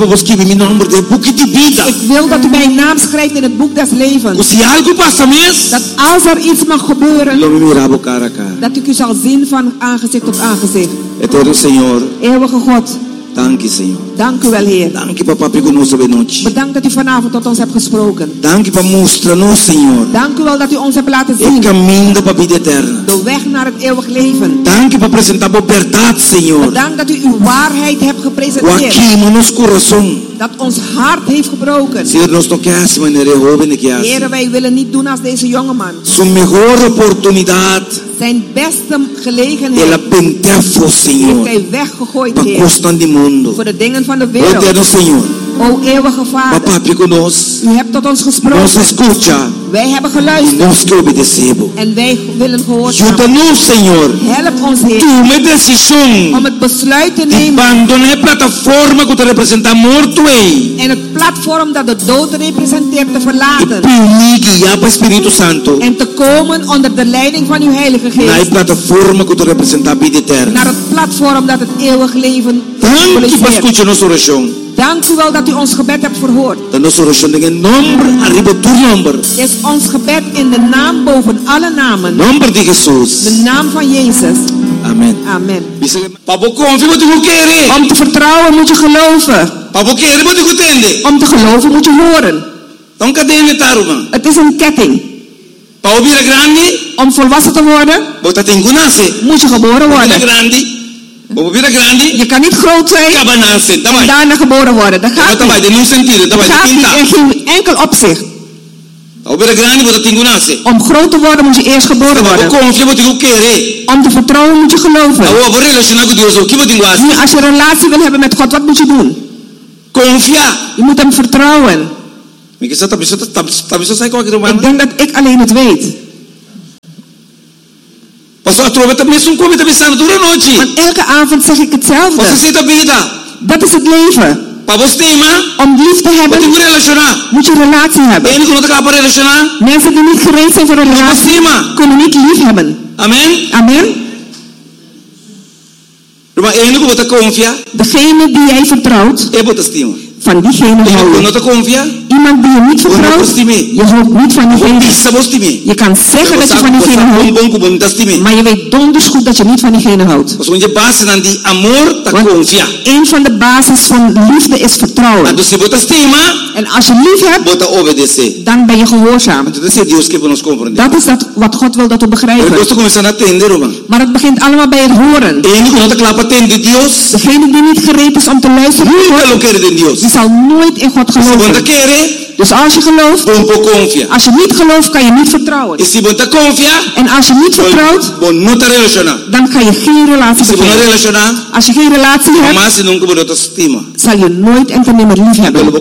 wil dat u mijn naam schrijft in het boek des levens. Dat als er iets mag gebeuren, dat ik u zal zien van aangezicht tot aangezicht. Eeuwige God. Dank u, Señor. Dank u wel, Heer. Dank u, Papa, por conosco de noche. Bedankt dat u vanavond tot ons hebt gesproken. Dank u, mostra-nos, Señor. Dank u wel dat u ons hebt laten zien. El camino para vida eterna. De weg naar het eeuwig leven. Dank u voor presentamos verdad, Señor. Bedankt dat u uw waarheid hebt gepresenteerd. Nos corazón. Dat ons hart heeft gebroken. Señor, nos no quedas manera joven que hace. Heer, wij willen niet doen als deze jongeman. Su mejor oportunidad. Zijn beste gelegenheid. De la pentafo, Señor. Heeft hij weggegooid, Heer. Voor de dingen van de wereld. O eeuwige Vader. Papa, u hebt tot ons gesproken. Nos escucha. Wij hebben geluisterd. Nos que obedecemos. En wij willen gehoorzamen. Ayúdanos, Señor. Help ons, Heer. Tome decisión. Om het besluit te nemen. Abandonar plataforma que te representa morto. En het platform dat de dood representeert te verlaten. Espíritu Santo. En te komen onder de leiding van uw Heilige Geest. Naar het platform que te representa vida eterna. Naar het platform dat het eeuwig leven symbolizert. Dank u wel dat u ons gebed hebt verhoord. Is ons gebed in de naam boven alle namen. Nombre de Jesús. De naam van Jezus. Amen. Amen. Om te vertrouwen moet je geloven. Om te geloven moet je horen. Het is een ketting. Om volwassen te worden moet je geboren worden. Je kan niet groot zijn en daarna geboren worden. Dat gaat niet. Dat gaat niet in geen enkel opzicht. Om groot te worden moet je eerst geboren worden. Om te vertrouwen moet je geloven. Nu, als je een relatie wil hebben met God, wat moet je doen? Je moet hem vertrouwen. Ik denk dat ik alleen het weet. Want elke avond zeg ik hetzelfde. Dat is het leven. Om lief te hebben, moet je een relatie hebben. Mensen die niet gereed zijn voor een relatie, kunnen niet lief hebben. Amen. Amen. Degene die jij vertrouwt, van diegene hou je. Iemand die je niet vertrouwt, je houdt niet van diegene. Je kan zeggen dat je van diegene houdt, maar je weet donders goed dat je niet van diegene houdt. Want een van de basis van liefde is vertrouwen. En als je lief hebt, dan ben je gehoorzaam. Dat is dat wat God wil dat we begrijpen. Maar het begint allemaal bij het horen. Degene die niet gereed is om te luisteren, die zal nooit in God geloven. Dus als je gelooft, als je niet gelooft, kan je niet vertrouwen. En als je niet vertrouwt, dan kan je geen relatie beginnen. Als je geen relatie hebt, zal je nooit en te nimmer lief hebben.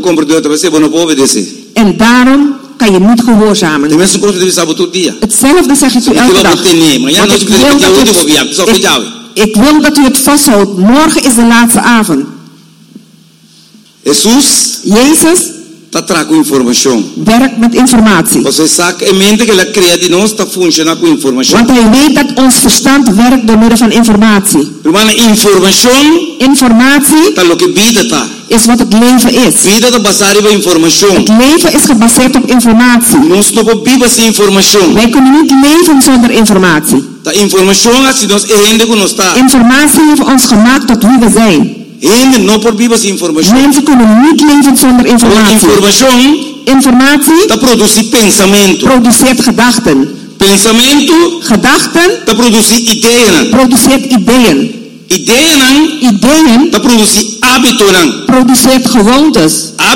En daarom kan je niet gehoorzamen. Hetzelfde zeg ik u elke dag. Want ik wil dat u het, ik, ik wil dat u het vasthoudt. Morgen is de laatste avond. Jesus, Jezus tá trago informação. Werkt met informatie. Você sabe em mente que ela cria de nós tá funciona com informação. Want hij weet dat ons verstand werkt door middel van informatie. Rumana informação. Informatie. Tá lo que vida tá. Is wat het leven is. Vida tá baseada op informação. Het leven is gebaseerd op informatie. Nós não podemos sem informação. Wij kunnen niet leven zonder informatie. Ta informação assim nós errende com nós tá. Informatie heeft ons gemaakt tot wie we zijn. Mensen kunnen niet leven zonder informatie. Informatie produceert gedachten. Gedachten produceert ideeën. Ideeën produceert gewoontes.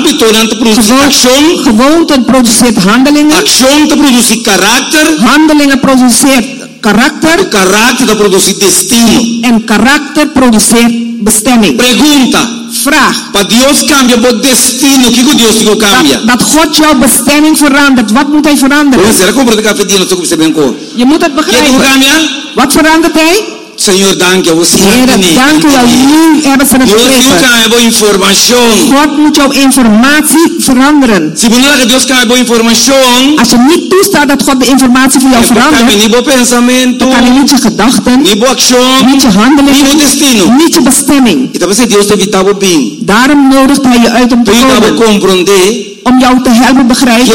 Gewoonten produceert handelingen. Handelingen produceert karakter. En karakter produceert bestemming. Pergunta. Vraag. Para Deus cambia o destino, o que Deus te cambia? Dat, dat God jouw bestemming verandert. Wat moet hij veranderen? Je moet het begrijpen. Wat verandert hij? Senhor, dank je. Heer, dank u wel. Nu hebben ze het begrepen. God moet jouw informatie veranderen. Als je niet toestaat dat God de informatie voor jou verandert, dan kan hij niet je gedachten, niet je handelingen, niet je bestemming. Daarom nodigt hij je uit om te komen. Om jou te helpen begrijpen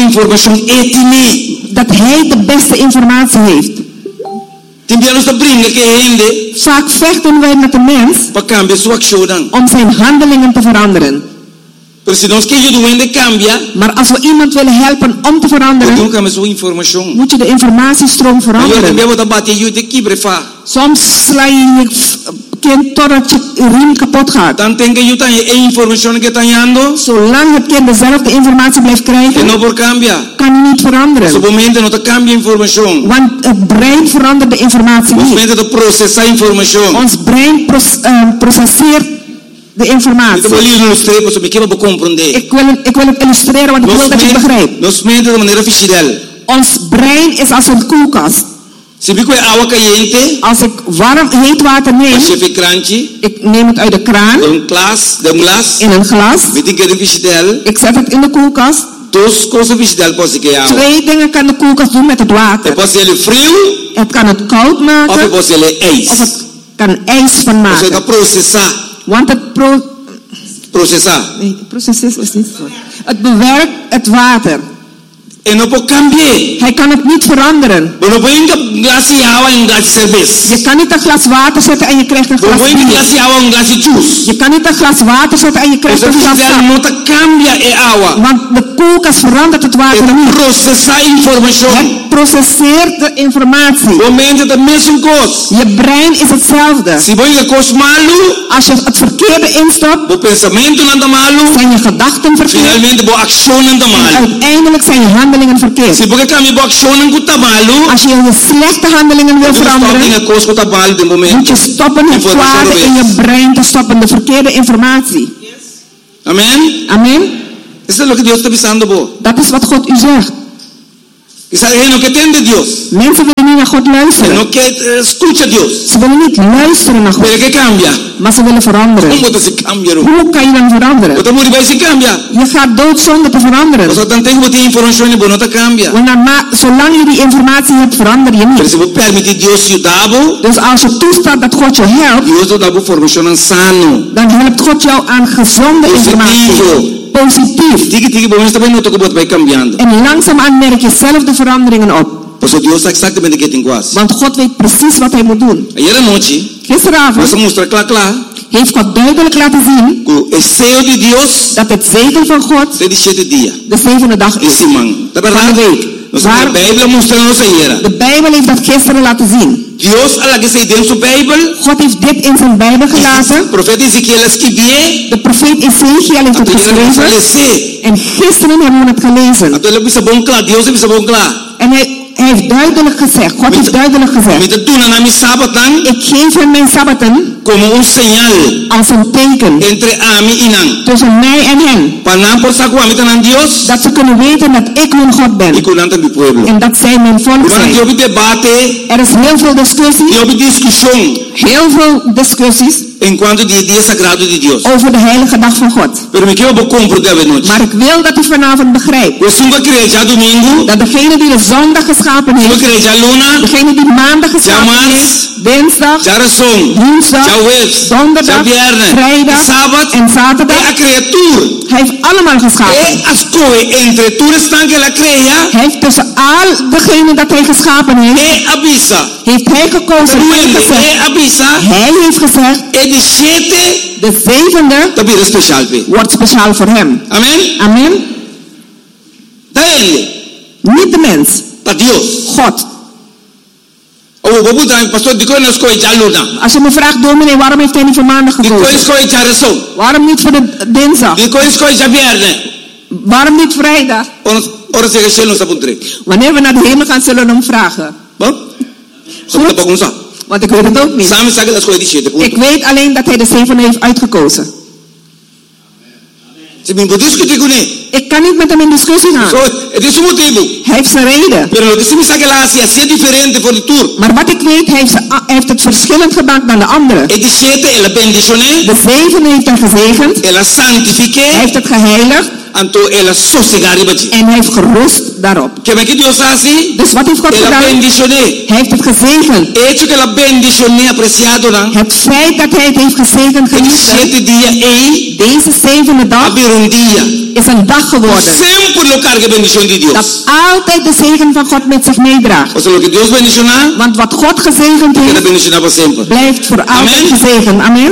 dat hij de beste informatie heeft. Vaak vechten wij met de mens om zijn handelingen te veranderen. Maar als we iemand willen helpen om te veranderen, moet je de informatiestroom veranderen. Soms sla je je kind totdat je riem kapot gaat. Zolang het kind dezelfde informatie blijft krijgen, kan hij niet veranderen. Want het brein verandert de informatie niet. Ons brein processeert de informatie. Ik wil, ik wil het illustreren, want ik wil dat je het begrijpt. Ons brein is als een koelkast. Als ik warm, heet water neem, ik neem het uit de kraan, in een glas, ik zet het in de koelkast. Twee dingen kan de koelkast doen met het water. Het kan het koud maken, of het kan ijs van maken. Want het pro... processar. Nee, processeren is niet voor. Het bewerkt het water. Hij kan het niet veranderen. Je kan niet een glas water zetten en je krijgt een glas bier. Je kan niet een glas water zetten en je krijgt een glas sap. Want de koelkast verandert het water niet. Het processeert de informatie. Je brein is hetzelfde. Als je het verkeerde instopt, zijn je gedachten verkeerd. En uiteindelijk zijn je handelingen verkeerd. Als je je slechte handelingen wil veranderen, moet je stoppen het kwade in je brein te stoppen, de verkeerde informatie. Amen. Amen. Dat is wat God u zegt. Mensen willen niet naar God luisteren. Ze willen niet luisteren naar God. Maar ze willen veranderen. Hoe kan je dan veranderen? Je gaat dood zonder te veranderen. Want maar, zolang je die informatie hebt, verander je niet. Dus als je toestaat dat God je helpt, dan helpt God jou aan gezonde informatie. Positief. En langzaamaan merk je zelf de veranderingen op. Want God weet precies wat hij moet doen. Gisteravond heeft God duidelijk laten zien dat het zegel van God de zevende dag is van de week. Waar, de Bijbel heeft dat gisteren laten zien. God heeft dit in zijn Bijbel gelaten. De profeet Ezekiel heeft het geschreven. En gisteren hebben we het gelezen. En hij, hij heeft duidelijk gezegd, God heeft duidelijk gezegd, ik geef hem mijn sabbaten als een teken tussen mij en hen, dat ze kunnen weten dat ik hun God ben en dat zij mijn volk zijn. Er is heel veel discussie, heel veel discussies over de heilige dag van God. Maar ik wil dat u vanavond begrijpt dat degene die de zondag geschapen heeft, degene die maandag geschapen heeft, dinsdag, woensdag, donderdag, vrijdag en zaterdag, hij heeft allemaal geschapen. Hij heeft tussen al degene dat hij geschapen heeft, heeft hij gekozen en gezegd, hij heeft gezegd, de zevende wordt speciaal voor hem. Amen. Amen. Niet de mens. God. Als je me vraagt, dominee, waarom heeft hij niet voor maandag gekozen? Waarom niet voor de dinsdag? Waarom niet vrijdag? Wanneer we naar de hemel gaan, zullen we hem vragen. Goed? Want ik weet het ook niet. Ik weet alleen dat hij de zevende heeft uitgekozen. Ik kan niet met hem in discussie gaan. Hij heeft zijn reden. Maar wat ik weet, hij heeft, hij heeft het verschillend gemaakt dan de anderen. De zevende heeft hij gezegend. Hij heeft het geheiligd. En hij heeft gerust daarop. Dus wat heeft God gedaan? Hij heeft het gezegend. Het feit dat hij het heeft gezegend genieten, deze zevende dag is een dag geworden dat altijd de zegen van God met zich meedraagt. Want wat God gezegend heeft, blijft voor altijd gezegend. Amen.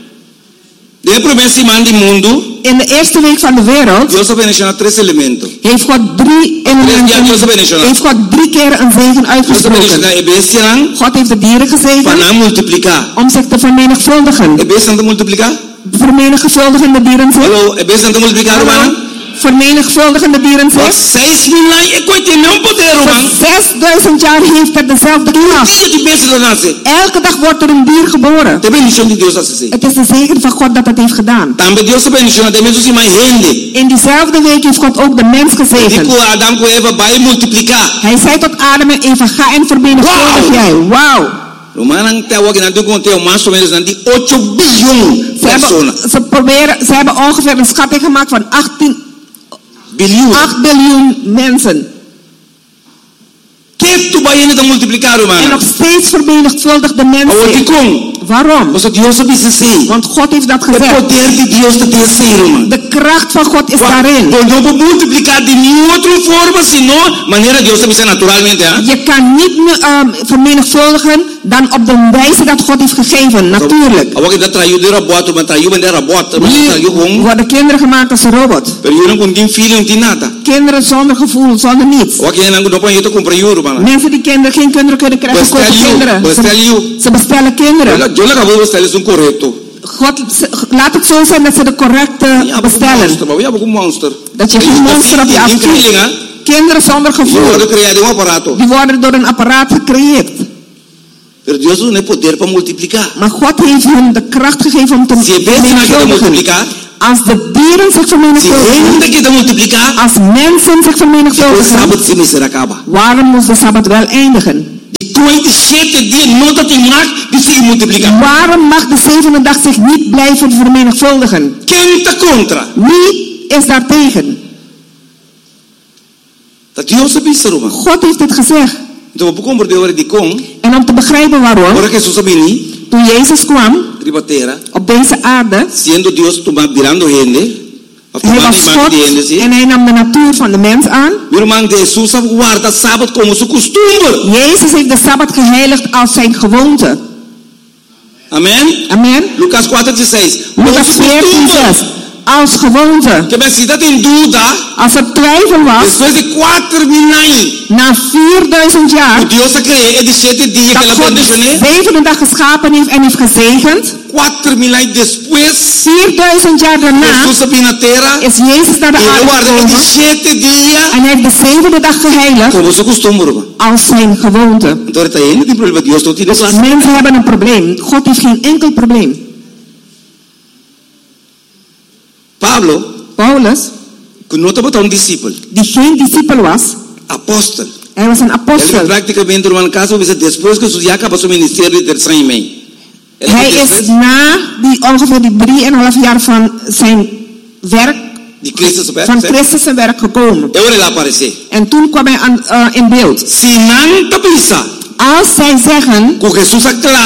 In de eerste week van de wereld heeft God drie elementen, heeft God drie keer een zegen uitgesproken. God heeft de dieren gezegend om zich te vermenigvuldigen. Vermenigvuldigen de dieren zich. Vermenigvuldigen de dieren zich. zesduizend jaar heeft het dezelfde kracht. Elke dag wordt er een dier geboren. Het is de zegen van God dat het heeft gedaan. In diezelfde week heeft God ook de mens gezegend. Hij zei tot Adam en Eva, ga en vermenigvuldig jij. Wauw. Ze hebben, ze, proberen, ze hebben ongeveer een schatting gemaakt van achttien biljoen. acht biljoen mensen. En nog steeds vermenigvuldigt de mensen. Waarom? Porque Dios avisa assim. Want God heeft dat gezegd. O poder de Deus te terceiro, man. De kracht van God is daarin. Não vou multiplicar de nenhuma outra forma, senão maneira Deus avisa naturalmente, hè? Je kan niet um, vermenigvuldigen dan op de wijze dat God heeft gegeven, natuurlijk. Awak dat traiu de robot, maar traiu ben de robot, maar traiu hong. Worden kinderen gemaakt als een robot. Pero yo no con din feeling din nada. Kinderen zonder gevoel, zonder niets. Awak je nangu dopan je te comprar euro, man. Mensen die kinderen geen kinderen kunnen krijgen, kopen kinderen. Ze, ze bestellen kinderen. Yo la acabo de bestellen, es un correcto. God, laat het zo zijn dat ze de correcte ja, bestellen. Monster, maar ja, een monster. Dat je geen monster op je afkomt. Kinderen zonder gevoel. Die worden door een apparaat gecreëerd. Pero Dios no poder para multiplicar. Maar God heeft hun de kracht gegeven om te multiplicar. Als de dieren zich vermenigvuldigen, als mensen zich vermenigvuldigen, waarom moest de Sabbat wel eindigen? Waarom mag de zevende dag zich niet blijven vermenigvuldigen? Wie is daar tegen? God heeft het gezegd. En om te begrijpen waarom, toen Jezus kwam op deze aarde, hij was God en hij nam de natuur van de mens aan. Jezus heeft de Sabbat geheiligd als zijn gewoonte. Amen. Amen. Lucas quatro dezesseis. Lucas veertien zes. Als gewoonte. Als er twijfel was, na vierduizend jaar, dat God de zevende dag geschapen heeft en heeft gezegend, vierduizend jaar daarna is Jezus naar de aarde gekomen en hij heeft de zevende dag geheiligd als zijn gewoonte. Dus mensen hebben een probleem. God heeft geen enkel probleem. Pablo, Paulus, die geen discipel was, apostel. Hij was een apostel. Prácticamente uma caso depois que já acabou seu ministério de terceiro. Hij is na die ongeveer die drieënhalf jaar van zijn werk, die Christus werk, van Christus zijn werk gekomen. En toen kwam hij aan, uh, in beeld. Als zij zeggen, Jezus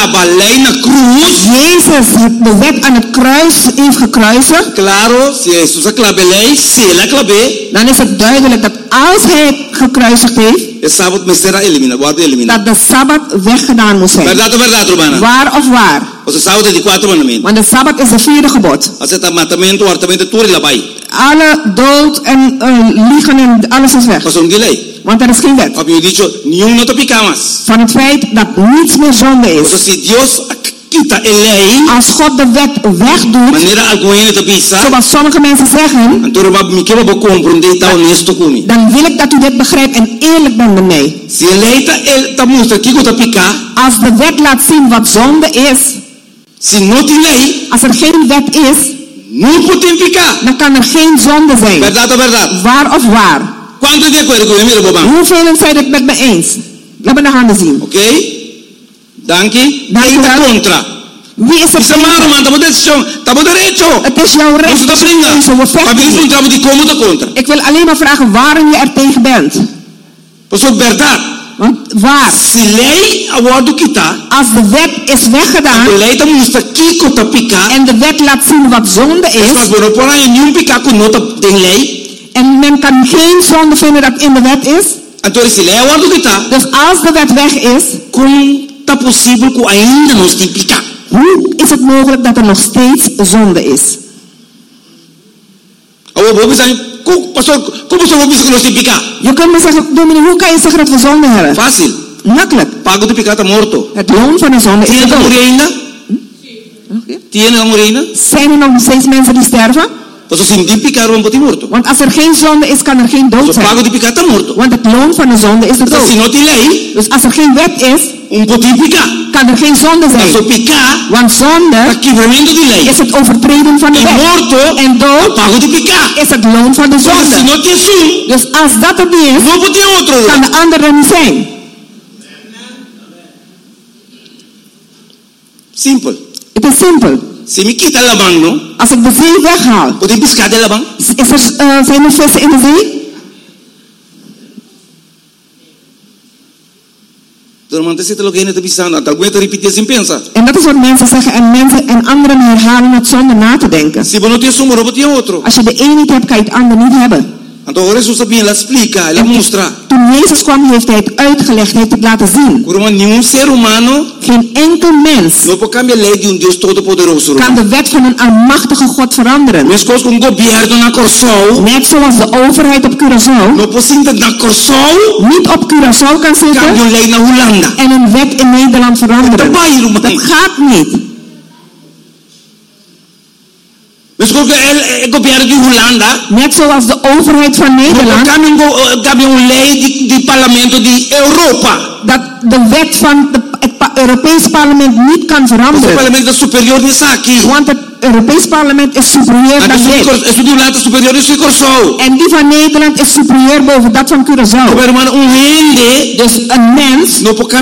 de wet aan het kruis heeft gekruisigd, claro, si Jesús aclabe lei, si él aclabe, dan is het duidelijk dat als hij het gekruisigd heeft, dat de Sabbat weggedaan moet zijn. Verdad, verdad, Romana. Waar of waar? Want de Sabbat is de vierde gebod. Alle dood en uh, liegen en alles is weg. Want er is geen wet. Van het feit dat niets meer zonde is. Als God de wet wegdoet, zoals sommige mensen zeggen, dan wil ik dat u dit begrijpt en eerlijk bent met mij. Als de wet laat zien wat zonde is, als er geen wet is, dan kan er geen zonde zijn. Waar of waar? Hoeveel zijn het met me eens? Laat me de handen zien. Oké. Okay. Dank je. Dank je wel. Contra. Wie is het? Het is jouw recht. Ik wil alleen maar vragen waarom je er tegen bent. Want waar? Als de wet is weggedaan en de wet laat zien wat zonde is, en men kan geen zonde vinden dat in de wet is, dus als de wet weg is, hoe is het mogelijk dat er nog steeds zonde is? Je kunt me zeggen, dominee, hoe kan je zeggen dat we zonde hebben? Fácil. Makkelijk. Pago de pecado morto. Het loon van de zonde is de dood. Zijn er nog steeds mensen die sterven? Want als er geen zonde is, kan er geen dood zijn. Want het loon van de zonde is de dood. Dus als er geen wet is, kan er geen zonde zijn. Want zonde is het overtreden van de wet. En dood is het loon van de zonde. Dus als dat er niet is, kan de andere niet zijn. Simpel. Het is simpel. Si me quita la mano, no? Als ik de zee weghaal, ¿puedo pescar de la mano? Is er, uh, zijn er vissen in de zee? En dat is wat mensen zeggen en mensen en anderen herhalen het zonder na te denken. Als je de een niet hebt, kan je het ander niet hebben. Então Jesus sabia, ela explica, ela mostra. Toen Jezus kwam, heeft hij het uitgelegd, heeft het laten zien. Nenhum ser humano, geen enkel mens, kan de wet van een almachtige God veranderen. Net zoals de overheid op Curaçao niet op Curaçao kan zitten en een wet in Nederland veranderen. Dat gaat niet. Net zoals de overheid van Nederland. Dat de wet van de, het Europees parlement niet kan veranderen. Want het Europees parlement is superieur dan dit. En die van Nederland is superieur boven dat van Curaçao. Dus een mens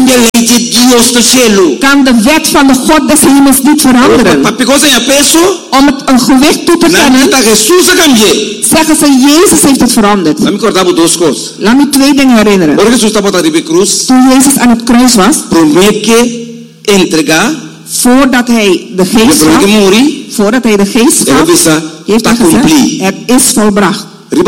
kan de wet van de God des hemels niet veranderen. Om het een gewicht toe te kennen, zeggen ze, Jezus heeft het veranderd. Laat me twee dingen herinneren. Toen Jezus aan het kruis was, voordat hij de geest gaf, voordat hij de geest gaf, heeft hij gezegd, het is volbracht. Op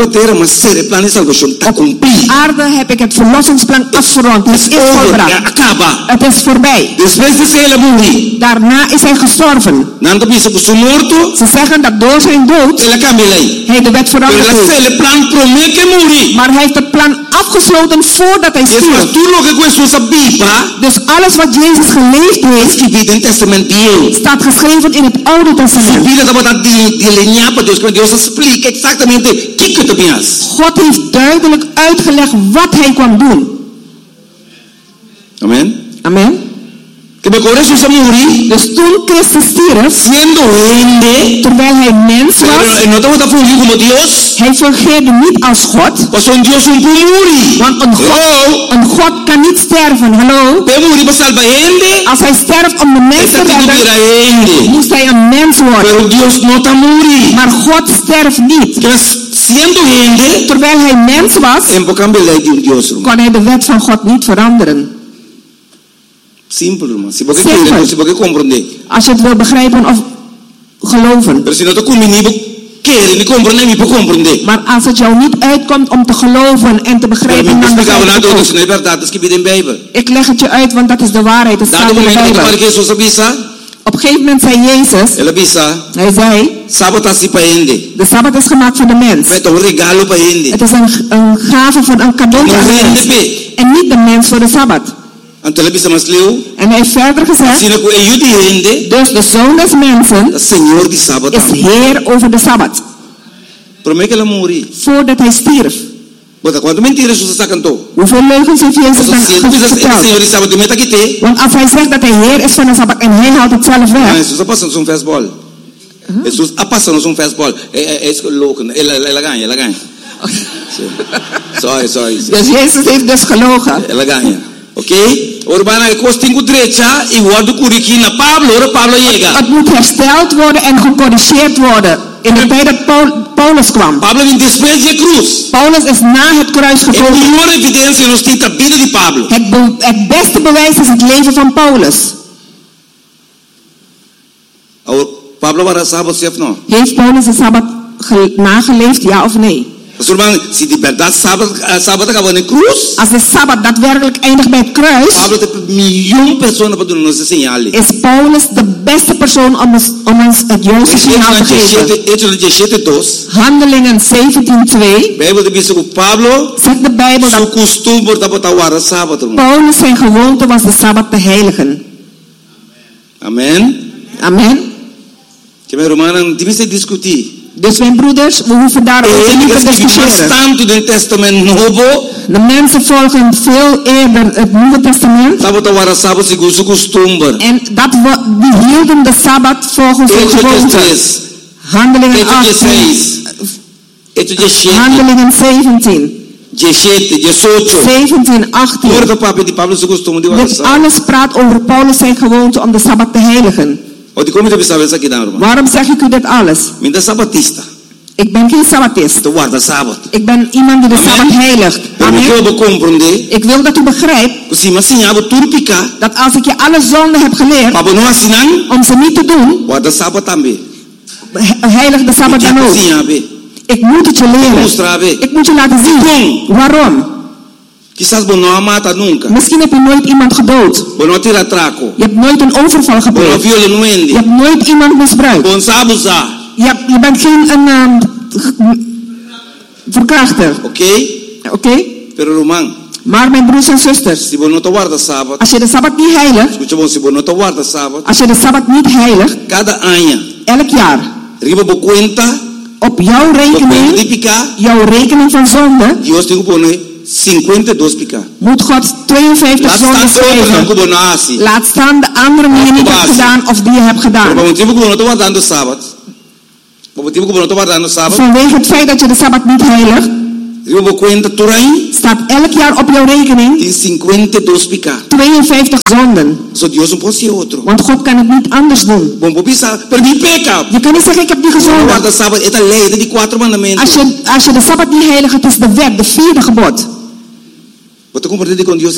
aarde heb ik het verlossingsplan afgerond. Het is volbracht. Het is voorbij. Daarna is hij gestorven. Ze zeggen dat door zijn dood hij de wet veranderd heeft. Maar hij heeft het plan afgesloten voordat hij stierf. Dus alles wat Jezus geleefd heeft, staat geschreven in het Oude Testament. God heeft duidelijk uitgelegd wat hij kwam doen. Amen. Amen. Dus toen Christus stierf, terwijl hij mens was, hij fungeerde niet als God. Want een God, een God kan niet sterven. Hallo? Als hij sterft om de mens te redden, moest hij een mens worden. Maar God sterft niet. Terwijl hij mens was, kon hij de wet van God niet veranderen. Simpel, man. Simpel. Als je het wil begrijpen of geloven. Maar als het jou niet uitkomt om te geloven en te begrijpen, dan begrijp je het ook. Ik leg het je uit, want dat is de waarheid. Het staat in de Bijbel. Op een gegeven moment zei Jezus, hij zei, de Sabbat is gemaakt voor de mens. Het is een, een gave voor een cadeau voor de mens. En niet de mens voor de Sabbat. En hij heeft verder gezegd, dus de Zoon des Mensen is Heer over de Sabbat. Voordat hij stierf. Hoeveel leugens heeft Jezus dan verteld? Want als hij zegt dat hij Heer is van de Sabbat en hij houdt het zelf weg. Jesus passa-nos um fastball. É isso que louco. Ela ganha, ela ganha. Sorry, sorry. Dus Jezus heeft dus gelogen. Ela ganha. Okay? Urbana é costinho direita e o do curriquina Pablo, ora Pablo chega. Het moet hersteld worden en gecorrigeerd worden. In de tijd dat Paul, Paulus kwam. Pablo vem depois de cruz. Paulus is na het kruis gekomen. A melhor evidência nos tem a vida de Pablo. Het, be, het beste bewijs is het leven van Paulus. Pablo was Sabbat chef no? Heeft Paulus de Sabbat nageleefd, ja of nee? Se de verdade Sabbat Sabbat acabou na cruz. Als de Sabbat daadwerkelijk eindigt bij het kruis, Pablo tem miljoen personen para nos ensinar. Is Paulus de beste persoon om ons, om ons het juiste signaal te geven? Handelingen zeventien twee. Bijbel diz que Pablo, zegt de Bijbel dat Paulus zijn gewoonte was de Sabbat te heiligen. Amen. Amen. Que meu irmão não deve discutir. Dus mijn broeders, we hoeven daarover niet te discussiëren. De mensen volgen veel eerder het Nieuwe Testament. En dat we, die hielden de Sabbat volgens hun gewoonte. Handelingen achttien. Handelingen zeventien. zeventien, achttien. Dit alles praat over Paulus zijn gewoonte om de Sabbat te heiligen. Waarom zeg ik u dit alles? Ik ben geen sabbatist. Te guarda Sabbat. Ik ben iemand die de Amen. Sabbat heiligt. Amen. Ik wil dat u begrijpt dat als ik je alle zonden heb geleerd om ze niet te doen, heilig de Sabbat dan ook. Ik moet het je leren. Ik moet je laten zien. Waarom? Misschien heb je nooit iemand gedood. Je hebt nooit een overval gepleegd. Je hebt nooit iemand misbruikt. Je, hebt, je bent geen een, um, verkrachter. Oké? Okay? Oké? Okay? Maar mijn broers en zusters, als je de Sabbat niet heiligt, als je de Sabbat niet heiligt, elk jaar, op jouw rekening, jouw rekening van zonde, moet God tweeënvijftig zonden schrijven. Laat staan de andere die je niet hebt gedaan of die je hebt gedaan. Vanwege het feit dat je de Sabbat niet heiligt, staat elk jaar op jouw rekening tweeënvijftig zonden. Want God kan het niet anders doen. Je kan niet zeggen ik heb niet gezondigd. Als je, als je de Sabbat niet heiligt, het is de wet, de vierde gebod.